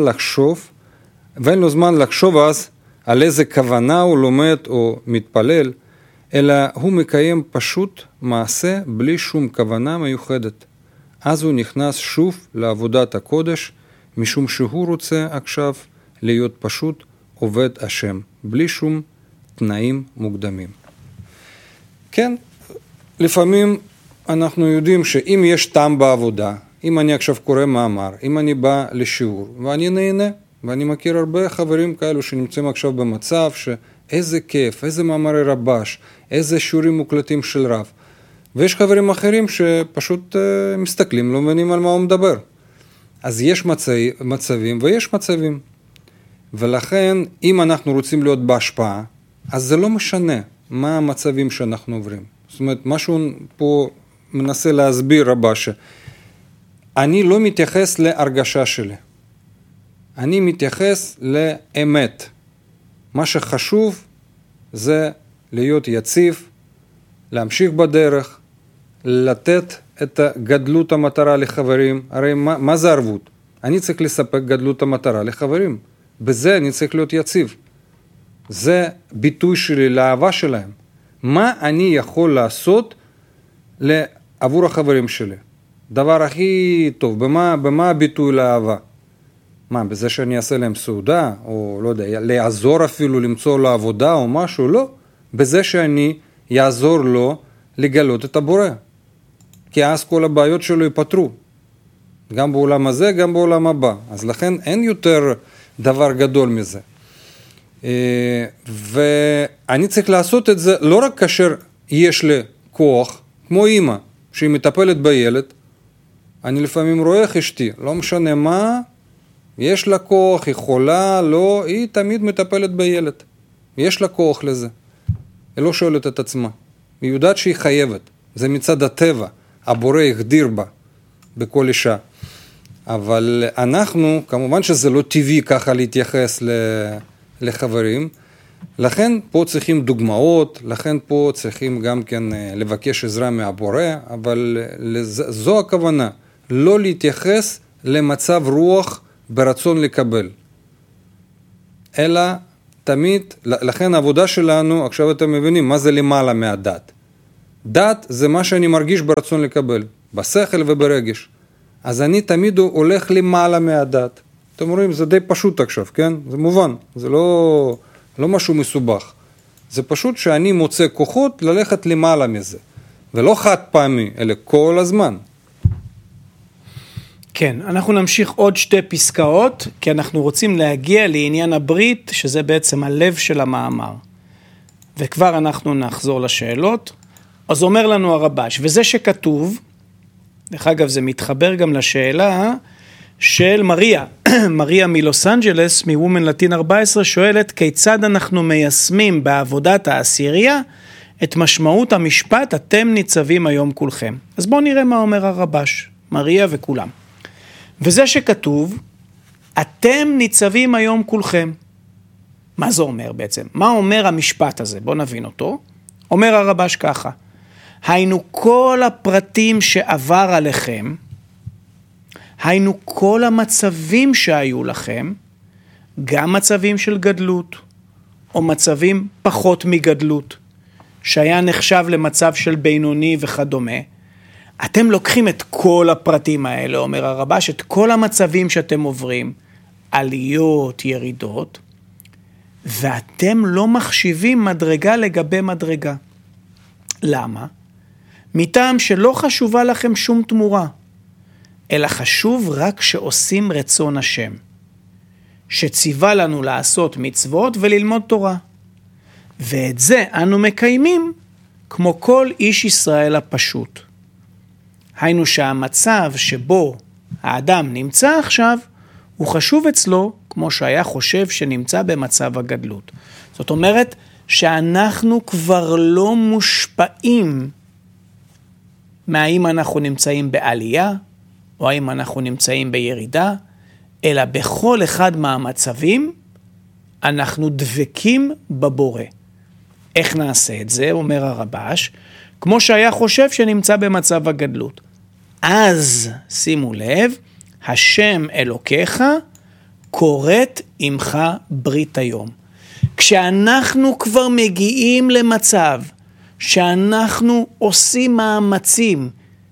לחשוב אז על איזה כוונה הוא לומד או מתפלל, אלא הוא מקיים פשוט מעשה בלי שום כוונה מיוחדת. אז הוא נכנס שוב לעבודת הקודש, משום שהוא רוצה עכשיו להיות פשוט עובד השם, בלי שום תנאים מוקדמים. כן, לפעמים אנחנו יודעים שאם יש טעם בעבודה, אם אני עכשיו קורא מאמר, אם אני בא לשיעור ואני נהנה, ואני מכיר הרבה חברים כאלו שנמצאים עכשיו במצב שאיזה כיף, איזה מאמרי רבש, איזה שיעורים מוקלטים של רב. ויש חברים אחרים שפשוט מסתכלים, לא מבינים על מה הוא מדבר. אז יש מצבים ויש מצבים. ולכן אם אנחנו רוצים להיות בהשפעה, אז זה לא משנה מה המצבים שאנחנו עוברים. זאת אומרת, משהו פה מנסה להסביר רבש, אני לא מתייחס להרגשה שלי. אני מתייחס לאמת. מה שחשוב זה להיות יציב, להמשיך בדרך, לתת את גדלות המטרה לחברים. הרי מה זה ערבות? אני צריך לספק גדלות המטרה לחברים. בזה אני צריך להיות יציב. זה ביטוי שלי לאהבה שלהם. מה אני יכול לעשות עבור החברים שלי? דבר הכי טוב, במה הביטוי לאהבה? מה, בזה שאני אעשה להם סעודה, או לא יודע, לעזור אפילו למצוא לו עבודה או משהו? לא. בזה שאני יעזור לו לגלות את הבורא. כי אז כל הבעיות שלו ייפתרו. גם בעולם הזה, גם בעולם הבא. אז לכן אין יותר דבר גדול מזה. ואני צריך לעשות את זה לא רק כאשר יש לי כוח, כמו אמא, שהיא מטפלת בילד. אני לפעמים רואה איך אשתי, לא משנה מה, יש לה כוח, היא חולה, לא, היא תמיד מטפלת בילד. יש לה כוח לזה. היא לא שואלת את עצמה. היא יודעת שהיא חייבת. זה מצד הטבע. הבורא יחדיר בה, בכל אישה. אבל אנחנו, כמובן שזה לא טבעי ככה להתייחס לחברים, לכן פה צריכים דוגמאות, לכן פה צריכים גם כן לבקש עזרה מהבורא, אבל זו הכוונה. לא להתייחס למצב רוח ברצון לקבל. אלא תמיד, לכן העבודה שלנו, עכשיו אתם מבינים, מה זה למעלה מהדת? דת זה מה שאני מרגיש ברצון לקבל, בשכל וברגש. אז אני תמיד הולך למעלה מהדת. אתם רואים, זה די פשוט עכשיו, כן? זה מובן, זה לא משהו מסובך. זה פשוט שאני מוצא כוחות ללכת למעלה מזה. ולא חד פעמי, אלא כל הזמן. כן, אנחנו נמשיך עוד 2 פסקאות, כי אנחנו רוצים להגיע לעניין הברית, שזה בעצם הלב של המאמר. וכבר אנחנו נחזור לשאלות. אז אומר לנו הרבש, וזה שכתוב, דרך אגב זה מתחבר גם לשאלה של מריה, מריה מלוס אנג'לס, מוומן לטין 14, שואלת כיצד אנחנו מיישמים בעבודת העשירייה את משמעות המשפט אתם ניצבים היום כולכם. אז בואו נראה מה אומר הרבש, מריה וכולם. וזה שכתוב, אתם ניצבים היום כולכם. מה זה אומר בעצם? מה אומר המשפט הזה? בואו נבין אותו. אומר הרבש ככה, היינו כל הפרטים שעבר עליכם, היינו כל המצבים שהיו לכם, גם מצבים של גדלות, או מצבים פחות מגדלות, שהיה נחשב למצב של בינוני וכדומה, אתם לוקחים את כל הפרטים האלה, אומר הרבש, את כל המצבים שאתם עוברים, עליות, ירידות, ואתם לא מחשיבים מדרגה לגבי מדרגה. למה? מטעם שלא חשובה לכם שום תמורה, אלא חשוב רק שעושים רצון השם, שציווה לנו לעשות מצוות וללמוד תורה. ואת זה אנו מקיימים כמו כל איש ישראל הפשוט. היינו שהמצב שבו האדם נמצא עכשיו, הוא חשוב אצלו כמו שהיה חושב שנמצא במצב הגדלות. זאת אומרת שאנחנו כבר לא מושפעים מהאם אנחנו נמצאים בעלייה, או האם אנחנו נמצאים בירידה, אלא בכל אחד מהמצבים אנחנו דבקים בבורא. איך נעשה את זה? אומר הרבש, כמו שהיה חושב שנמצא במצב הגדלות. אז, שימו לב, השם אלוקיך כורת עמך ברית היום. כשאנחנו כבר מגיעים למצב שאנחנו עושים מאמצים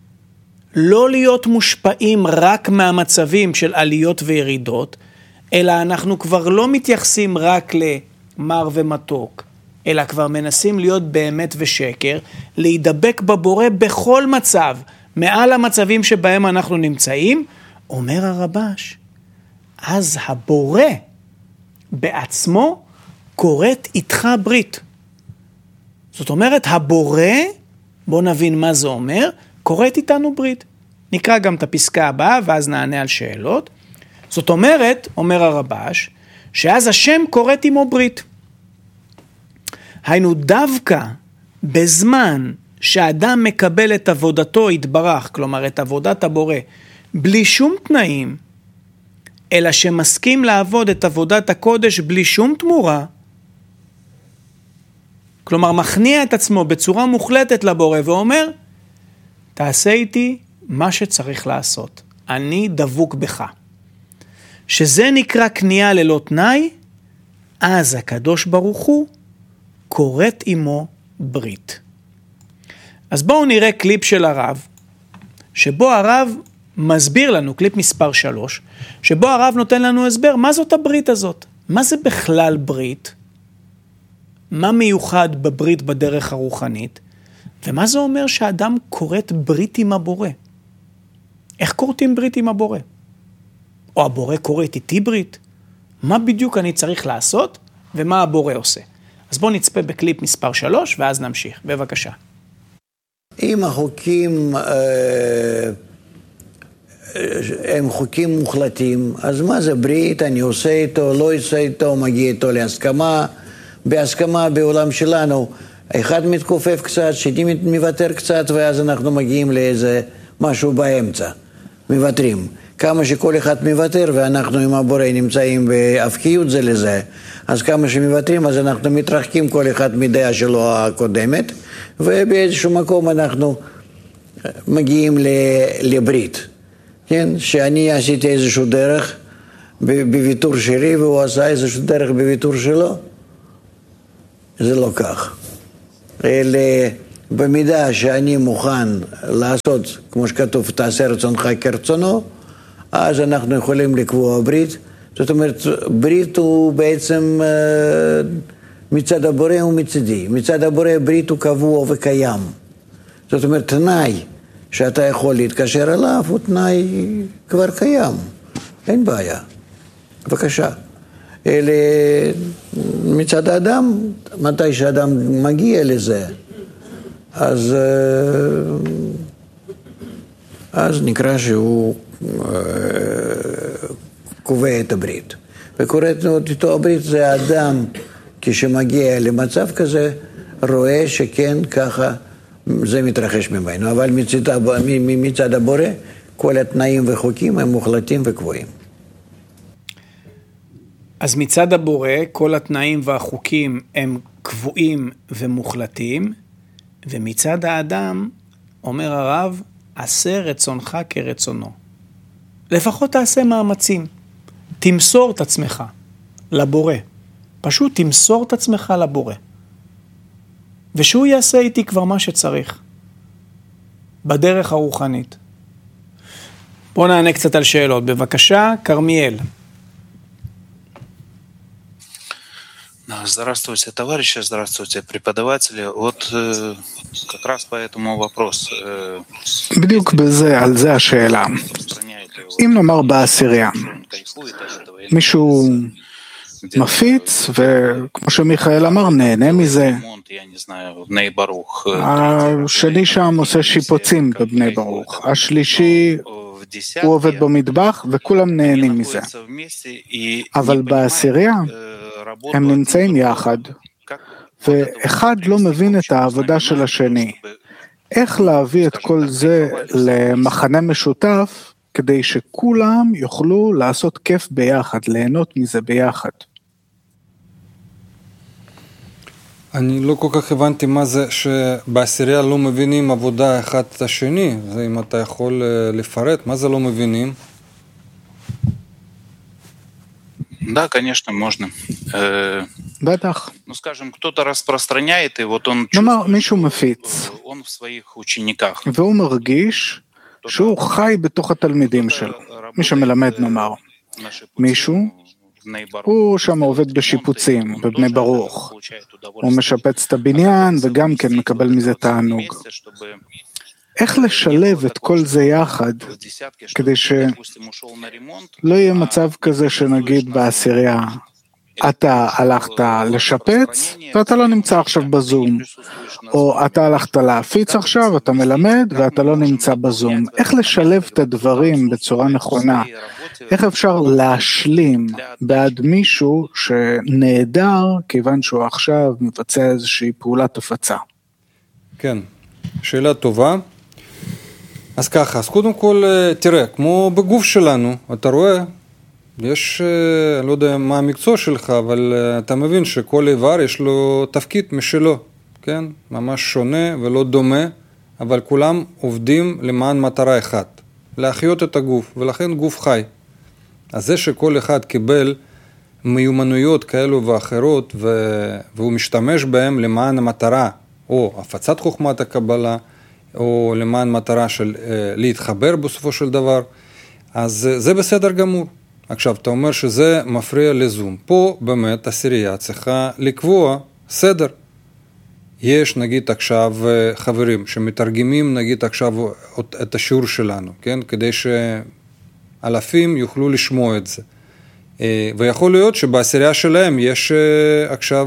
לא להיות מושפעים רק מהמצבים של עליות וירידות, אלא אנחנו כבר לא מתייחסים רק למר ומתוק, אלא כבר מנסים להיות באמת ושקר, להידבק בבורא בכל מצב, מעל המצבים שבהם אנחנו נמצאים, אומר הרבש, אז הבורא בעצמו כורת איתך ברית. זאת אומרת, הבורא, בוא נבין מה זה אומר, כורת איתנו ברית. נקרא גם את הפסקה הבאה, ואז נענה על שאלות. זאת אומרת, אומר הרבש, שאז השם כורת עמו ברית. היינו דווקא בזמן שאדם מקבל את עבודתו יתברך, כלומר את עבודת הבורא, בלי שום תנאים, אלא שמסכים לעבוד את עבודת הקודש בלי שום תמורה, כלומר מכניע את עצמו בצורה מוחלטת לבורא ואומר, תעשה איתי מה שצריך לעשות, אני דבוק בך. שזה נקרא כניעה ללא תנאי, אז הקדוש ברוך הוא כורת עמו ברית. אז בואו נראה קליפ של הרב, שבו הרב מסביר לנו, קליפ מספר 3, שבו הרב נותן לנו הסבר, מה זאת הברית הזאת? מה זה בכלל ברית? מה מיוחד בברית בדרך הרוחנית? ומה זה אומר שהאדם כורת ברית עם הבורא? איך כורתים ברית עם הבורא? או הבורא כורת איתי ברית? מה בדיוק אני צריך לעשות ומה הבורא עושה? אז בואו נצפה בקליפ מספר 3 ואז נמשיך. בבקשה. אם החוקים הם חוקים מוחלטים, אז מה זה ברית? אני עושה איתו, לא עושה איתו, מגיע איתו להסכמה. בהסכמה בעולם שלנו, אחד מתכופף קצת, שני מוותר קצת, ואז אנחנו מגיעים לאיזה משהו באמצע. מוותרים. כמה שכל אחד מוותר, ואנחנו עם הבורא נמצאים בהפקיות זה לזה, אז כמה שמוותרים, אז אנחנו מתרחקים כל אחד מדעה שלו הקודמת, ובאיזשהו מקום אנחנו מגיעים לברית. כן, שאני עשיתי איזשהו דרך בוויתור שלי, והוא עשה איזשהו דרך בוויתור שלו. זה לא כך. אלא במידה שאני מוכן לעשות, כמו שכתוב, תעשה רצונך כרצונו, אז אנחנו יכולים לקבוע ברית. זאת אומרת, ברית הוא בעצם מצד הבורא ומצדי. מצד הבורא ברית הוא קבוע וקיים. זאת אומרת, תנאי שאתה יכול להתקשר אליו הוא תנאי כבר קיים. אין בעיה. בבקשה. אלה מצד האדם, מתי שאדם מגיע לזה, אז נקרא שהוא קובע את הברית. וקוראת איתו הברית זה האדם, כשמגיע למצב כזה, רואה שכן ככה זה מתרחש ממנו. אבל מצד הבורא, כל התנאים וחוקים הם מוחלטים וקבועים. אז מצד הבורא, כל התנאים והחוקים הם קבועים ומוחלטים, ומצד האדם, אומר הרב, עשה רצונך כרצונו. לפחות תעשה מאמצים. תמסור את עצמך לבורא. פשוט תמסור את עצמך לבורא. ושהוא יעשה איתי כבר מה שצריך. בדרך הרוחנית. בואו נענה קצת על שאלות. בבקשה, כרמיאל. Здравствуйте, товарищи, здравствуйте, преподаватели. Вот как раз по этому вопрос. בדיוק בזה, על זה השאלה. אם נאמר בעשירייה, מישהו מפיץ, וכמו שמיכאל אמר, נהנה מזה. השני שם עושה שיפוצים בבני ברוך. השלישי הוא עובד במטבח, וכולם נהנים מזה. אבל בעשירייה, הם נמצאים יחד, ואחד לא מבין את העבודה של השני. איך להביא את כל זה למחנה משותף, כדי שכולם יוכלו לעשות כיף ביחד, ליהנות מזה ביחד? אני לא כל כך הבנתי מה זה שבעשירייה לא מבינים עבודה אחד את השני. זה אם אתה יכול לפרט, מה זה לא מבינים? Да, конечно, можно. בטח. Ну, скажем, кто-то распространяет, и вот он נאמר, מישהו מפיץ, он в своих учениках. והוא מרגיש שהוא חי בתוך התלמידים שלו. מי שמלמד נאמר. מישהו, הוא שם עובד בשיפוצים, בבני ברוך. הוא משפץ את הבניין וגם כן מקבל מזה תענוג. איך לשלב את כל זה יחד, כדי שלא יהיה מצב כזה שנגיד בעשירייה, אתה הלכת לשפץ ואתה לא נמצא עכשיו בזום, או אתה הלכת להפיץ עכשיו, אתה מלמד ואתה לא נמצא בזום. איך לשלב את הדברים בצורה נכונה? איך אפשר להשלים בעד מישהו שנהדר כיוון שהוא עכשיו מבצע איזושהי פעולת הפצה? כן, שאלה טובה. אז ככה, אז קודם כל, תראה, כמו בגוף שלנו, אתה רואה, יש, אני לא יודע מה המקצוע שלך, אבל אתה מבין שכל איבר יש לו תפקיד משלו, כן? ממש שונה ולא דומה, אבל כולם עובדים למען מטרה אחת, להחיות את הגוף, ולכן גוף חי. אז זה שכל אחד קיבל מיומנויות כאלו ואחרות, והוא משתמש בהם למען המטרה, או הפצת חוכמת הקבלה, או למען מטרה של להתחבר בסופו של דבר, אז זה בסדר גמור. עכשיו, אתה אומר שזה מפריע לזום. פה באמת עשירייה צריכה לקבוע סדר. יש נגיד עכשיו חברים שמתרגמים נגיד עכשיו את השיעור שלנו, כן? כדי שאלפים יוכלו לשמוע את זה. ויכול להיות שבעשירייה שלהם יש עכשיו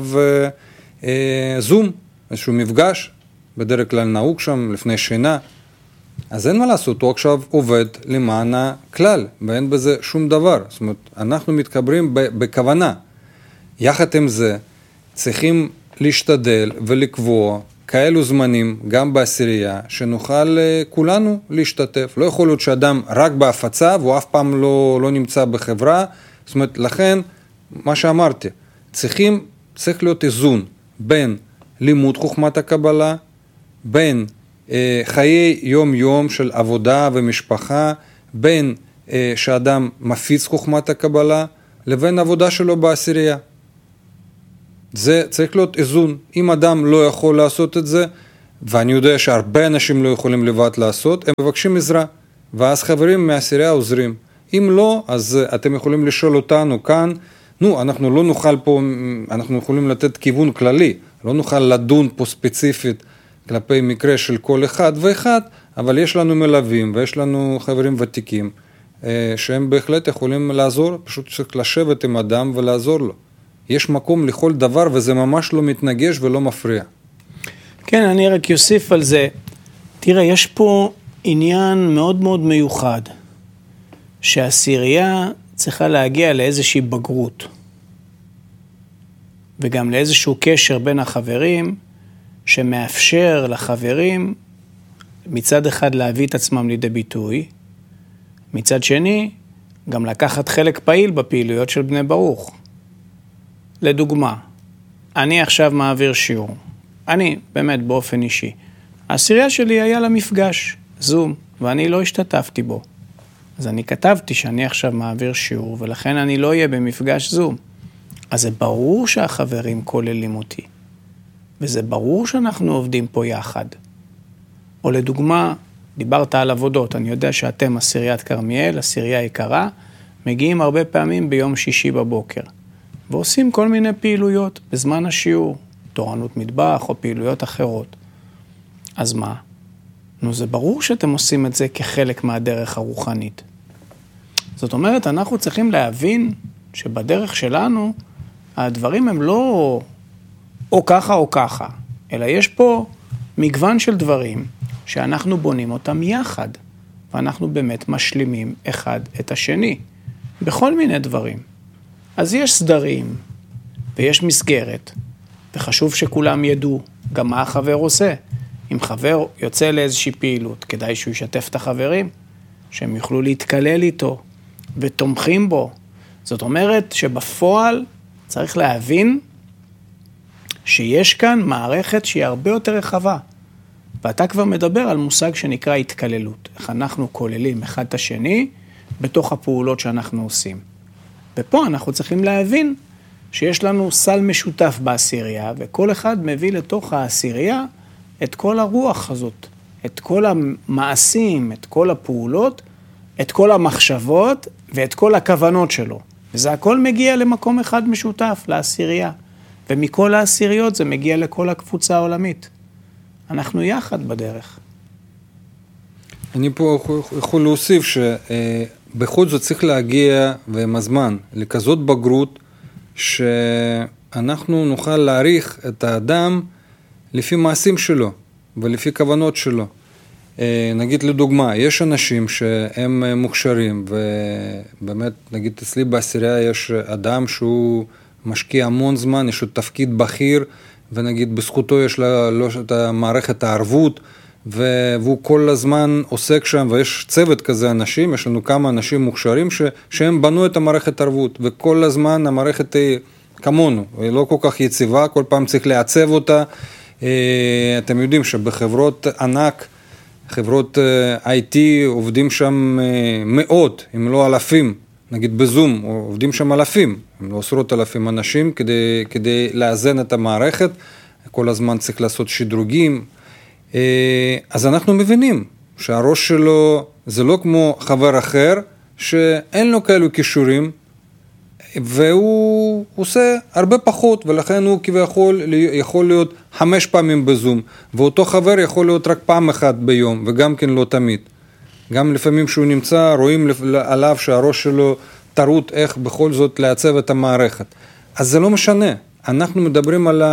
זום, איזשהו מפגש, בדרך כלל נהוג שם לפני שינה, אז אין מה לעשות, הוא עכשיו עובד למען הכלל, ואין בזה שום דבר. זאת אומרת, אנחנו מתחברים בכוונה. יחד עם זה, צריכים להשתדל ולקבוע כאלו זמנים, גם בעשירייה, שנוכל כולנו להשתתף. לא יכול להיות שאדם רק בהפצה, והוא אף פעם לא נמצא בחברה. זאת אומרת, לכן, מה שאמרתי, צריך להיות איזון בין לימוד חוכמת הקבלה, בין חיי יום-יום של עבודה ומשפחה, בין שאדם מפיץ חוכמת הקבלה, לבין עבודה שלו בעשירייה. זה צריך להיות איזון. אם אדם לא יכול לעשות את זה, ואני יודע שהרבה אנשים לא יכולים לבד לעשות, הם מבקשים עזרה, ואז חברים מהעשירייה עוזרים. אם לא, אז אתם יכולים לשאול אותנו כאן, אנחנו לא נוכל פה, אנחנו יכולים לתת כיוון כללי, לא נוכל לדון פה ספציפית כלפי מקרה של כל אחד ואחד, אבל יש לנו מלווים ויש לנו חברים ותיקים, שהם בהחלט יכולים לעזור, פשוט צריך לשבת עם אדם ולעזור לו. יש מקום לכל דבר וזה ממש לא מתנגש ולא מפריע. כן, אני רק יוסיף על זה. תראה, יש פה עניין מאוד מאוד מיוחד, שהעשירייה צריכה להגיע לאיזושהי בגרות, וגם לאיזשהו קשר בין החברים, שמאפשר לחברים מצד אחד להביא את עצמם לידי ביטוי, מצד שני גם לקחת חלק פעיל בפעילויות של בני ברוך. לדוגמה, אני עכשיו מעביר שיעור, אני באמת באופן אישי, העשירייה שלי היה לה מפגש, זום, ואני לא השתתפתי בו. אז אני כתבתי שאני עכשיו מעביר שיעור, ולכן אני לא אהיה במפגש זום. אז זה ברור שהחברים כוללים אותי, וזה ברור שאנחנו עובדים פה יחד. או לדוגמה, דיברת על עבודות, אני יודע שאתם עשיריית כרמיאל, עשירייה יקרה, מגיעים הרבה פעמים ביום שישי בבוקר, ועושים כל מיני פעילויות בזמן השיעור, תורנות מטבח או פעילויות אחרות. אז מה? זה ברור שאתם עושים את זה כחלק מהדרך הרוחנית. זאת אומרת, אנחנו צריכים להבין שבדרך שלנו, הדברים הם לא או ככה או ככה, אלא יש פה מגוון של דברים שאנחנו בונים אותם יחד, ואנחנו באמת משלימים אחד את השני, בכל מיני דברים. אז יש סדרים, ויש מסגרת, וחשוב שכולם ידעו גם מה החבר עושה. אם חבר יוצא לאיזושהי פעילות, כדאי שהוא ישתף את החברים, שהם יוכלו להתקלל איתו, ותומכים בו. זאת אומרת שבפועל צריך להבין שיש כאן מערכת שהיא הרבה יותר רחבה. ואתה כבר מדבר על מושג שנקרא התקללות. איך אנחנו כוללים אחד את השני בתוך הפעולות שאנחנו עושים. ופה אנחנו צריכים להבין שיש לנו סל משותף בעשירייה, וכל אחד מביא לתוך העשירייה את כל הרוח הזאת, את כל המעשים, את כל הפעולות, את כל המחשבות ואת כל הכוונות שלו. וזה הכל מגיע למקום אחד משותף, לעשירייה. ומכל העשיריות זה מגיע לכל הקבוצה העולמית. אנחנו יחד בדרך. אני פה יכול להוסיף שבכל זאת צריך להגיע ועם הזמן לכזאת בגרות שאנחנו נוכל להעריך את האדם לפי מעשים שלו ולפי כוונות שלו. נגיד לדוגמה, יש אנשים שהם מוכשרים, ובאמת נגיד אצלי בעשירייה יש אדם שהוא משקיע המון זמן, יש לו תפקיד בכיר, ונגיד בזכותו יש לו את מערכת הערבות, והוא כל הזמן עוסק שם, ויש צוות כזה אנשים, יש לנו כמה אנשים מוכשרים שהם בנו את המערכת הערבות, וכל הזמן המערכת היא כמונו, היא לא כל כך יציבה, כל פעם צריך לעצב אותה. אתם יודעים שבחברות ענק, חברות IT עובדים שם מאות, אם לא אלפים, נגיד בזום, עובדים שם אלפים, אם לא עשרות אלפים אנשים כדי לאזן את המערכת, כל הזמן צריך לעשות שדרוגים. אז אנחנו מבינים שהראש שלו זה לא כמו חבר אחר, שאין לו כאלו קישורים, והוא עושה הרבה פחות, ולכן הוא כביכול יכול להיות 5 פעמים בזום, ואותו חבר יכול להיות רק פעם אחת ביום, וגם כן לא תמיד. גם לפעמים שהוא נמצא, רואים עליו שהראש שלו טרוט איך בכל זאת לעצב את המערכת. אז זה לא משנה. אנחנו מדברים על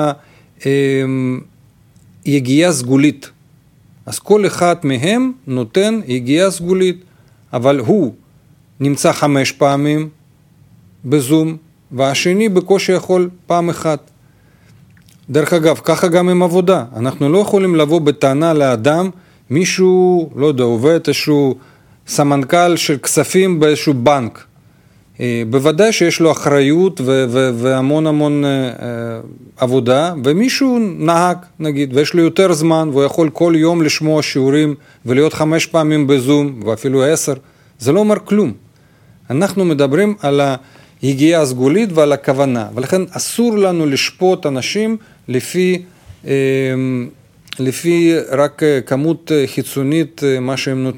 יגיעה סגולית. אז כל אחד מהם נותן יגיעה סגולית, אבל הוא נמצא 5 פעמים בזום, והשני בקושי יכול פעם אחת. דרך אגב, ככה גם עם עבודה. אנחנו לא יכולים לבוא בטענה לאדם, מישהו, לא יודע, עובד איזשהו סמנכ"ל של כספים באיזשהו בנק. בוודאי שיש לו אחריות והמון עבודה, ומישהו נהג, נגיד, ויש לו יותר זמן, והוא יכול כל יום לשמוע שיעורים ולהיות 5 פעמים בזום, ואפילו 10. זה לא אומר כלום. אנחנו מדברים על היגיעה הסגולית ועל הכוונה, ולכן אסור לנו לשפוט אנשים לפי רק כמות חיצונית, מה שהם נותנים.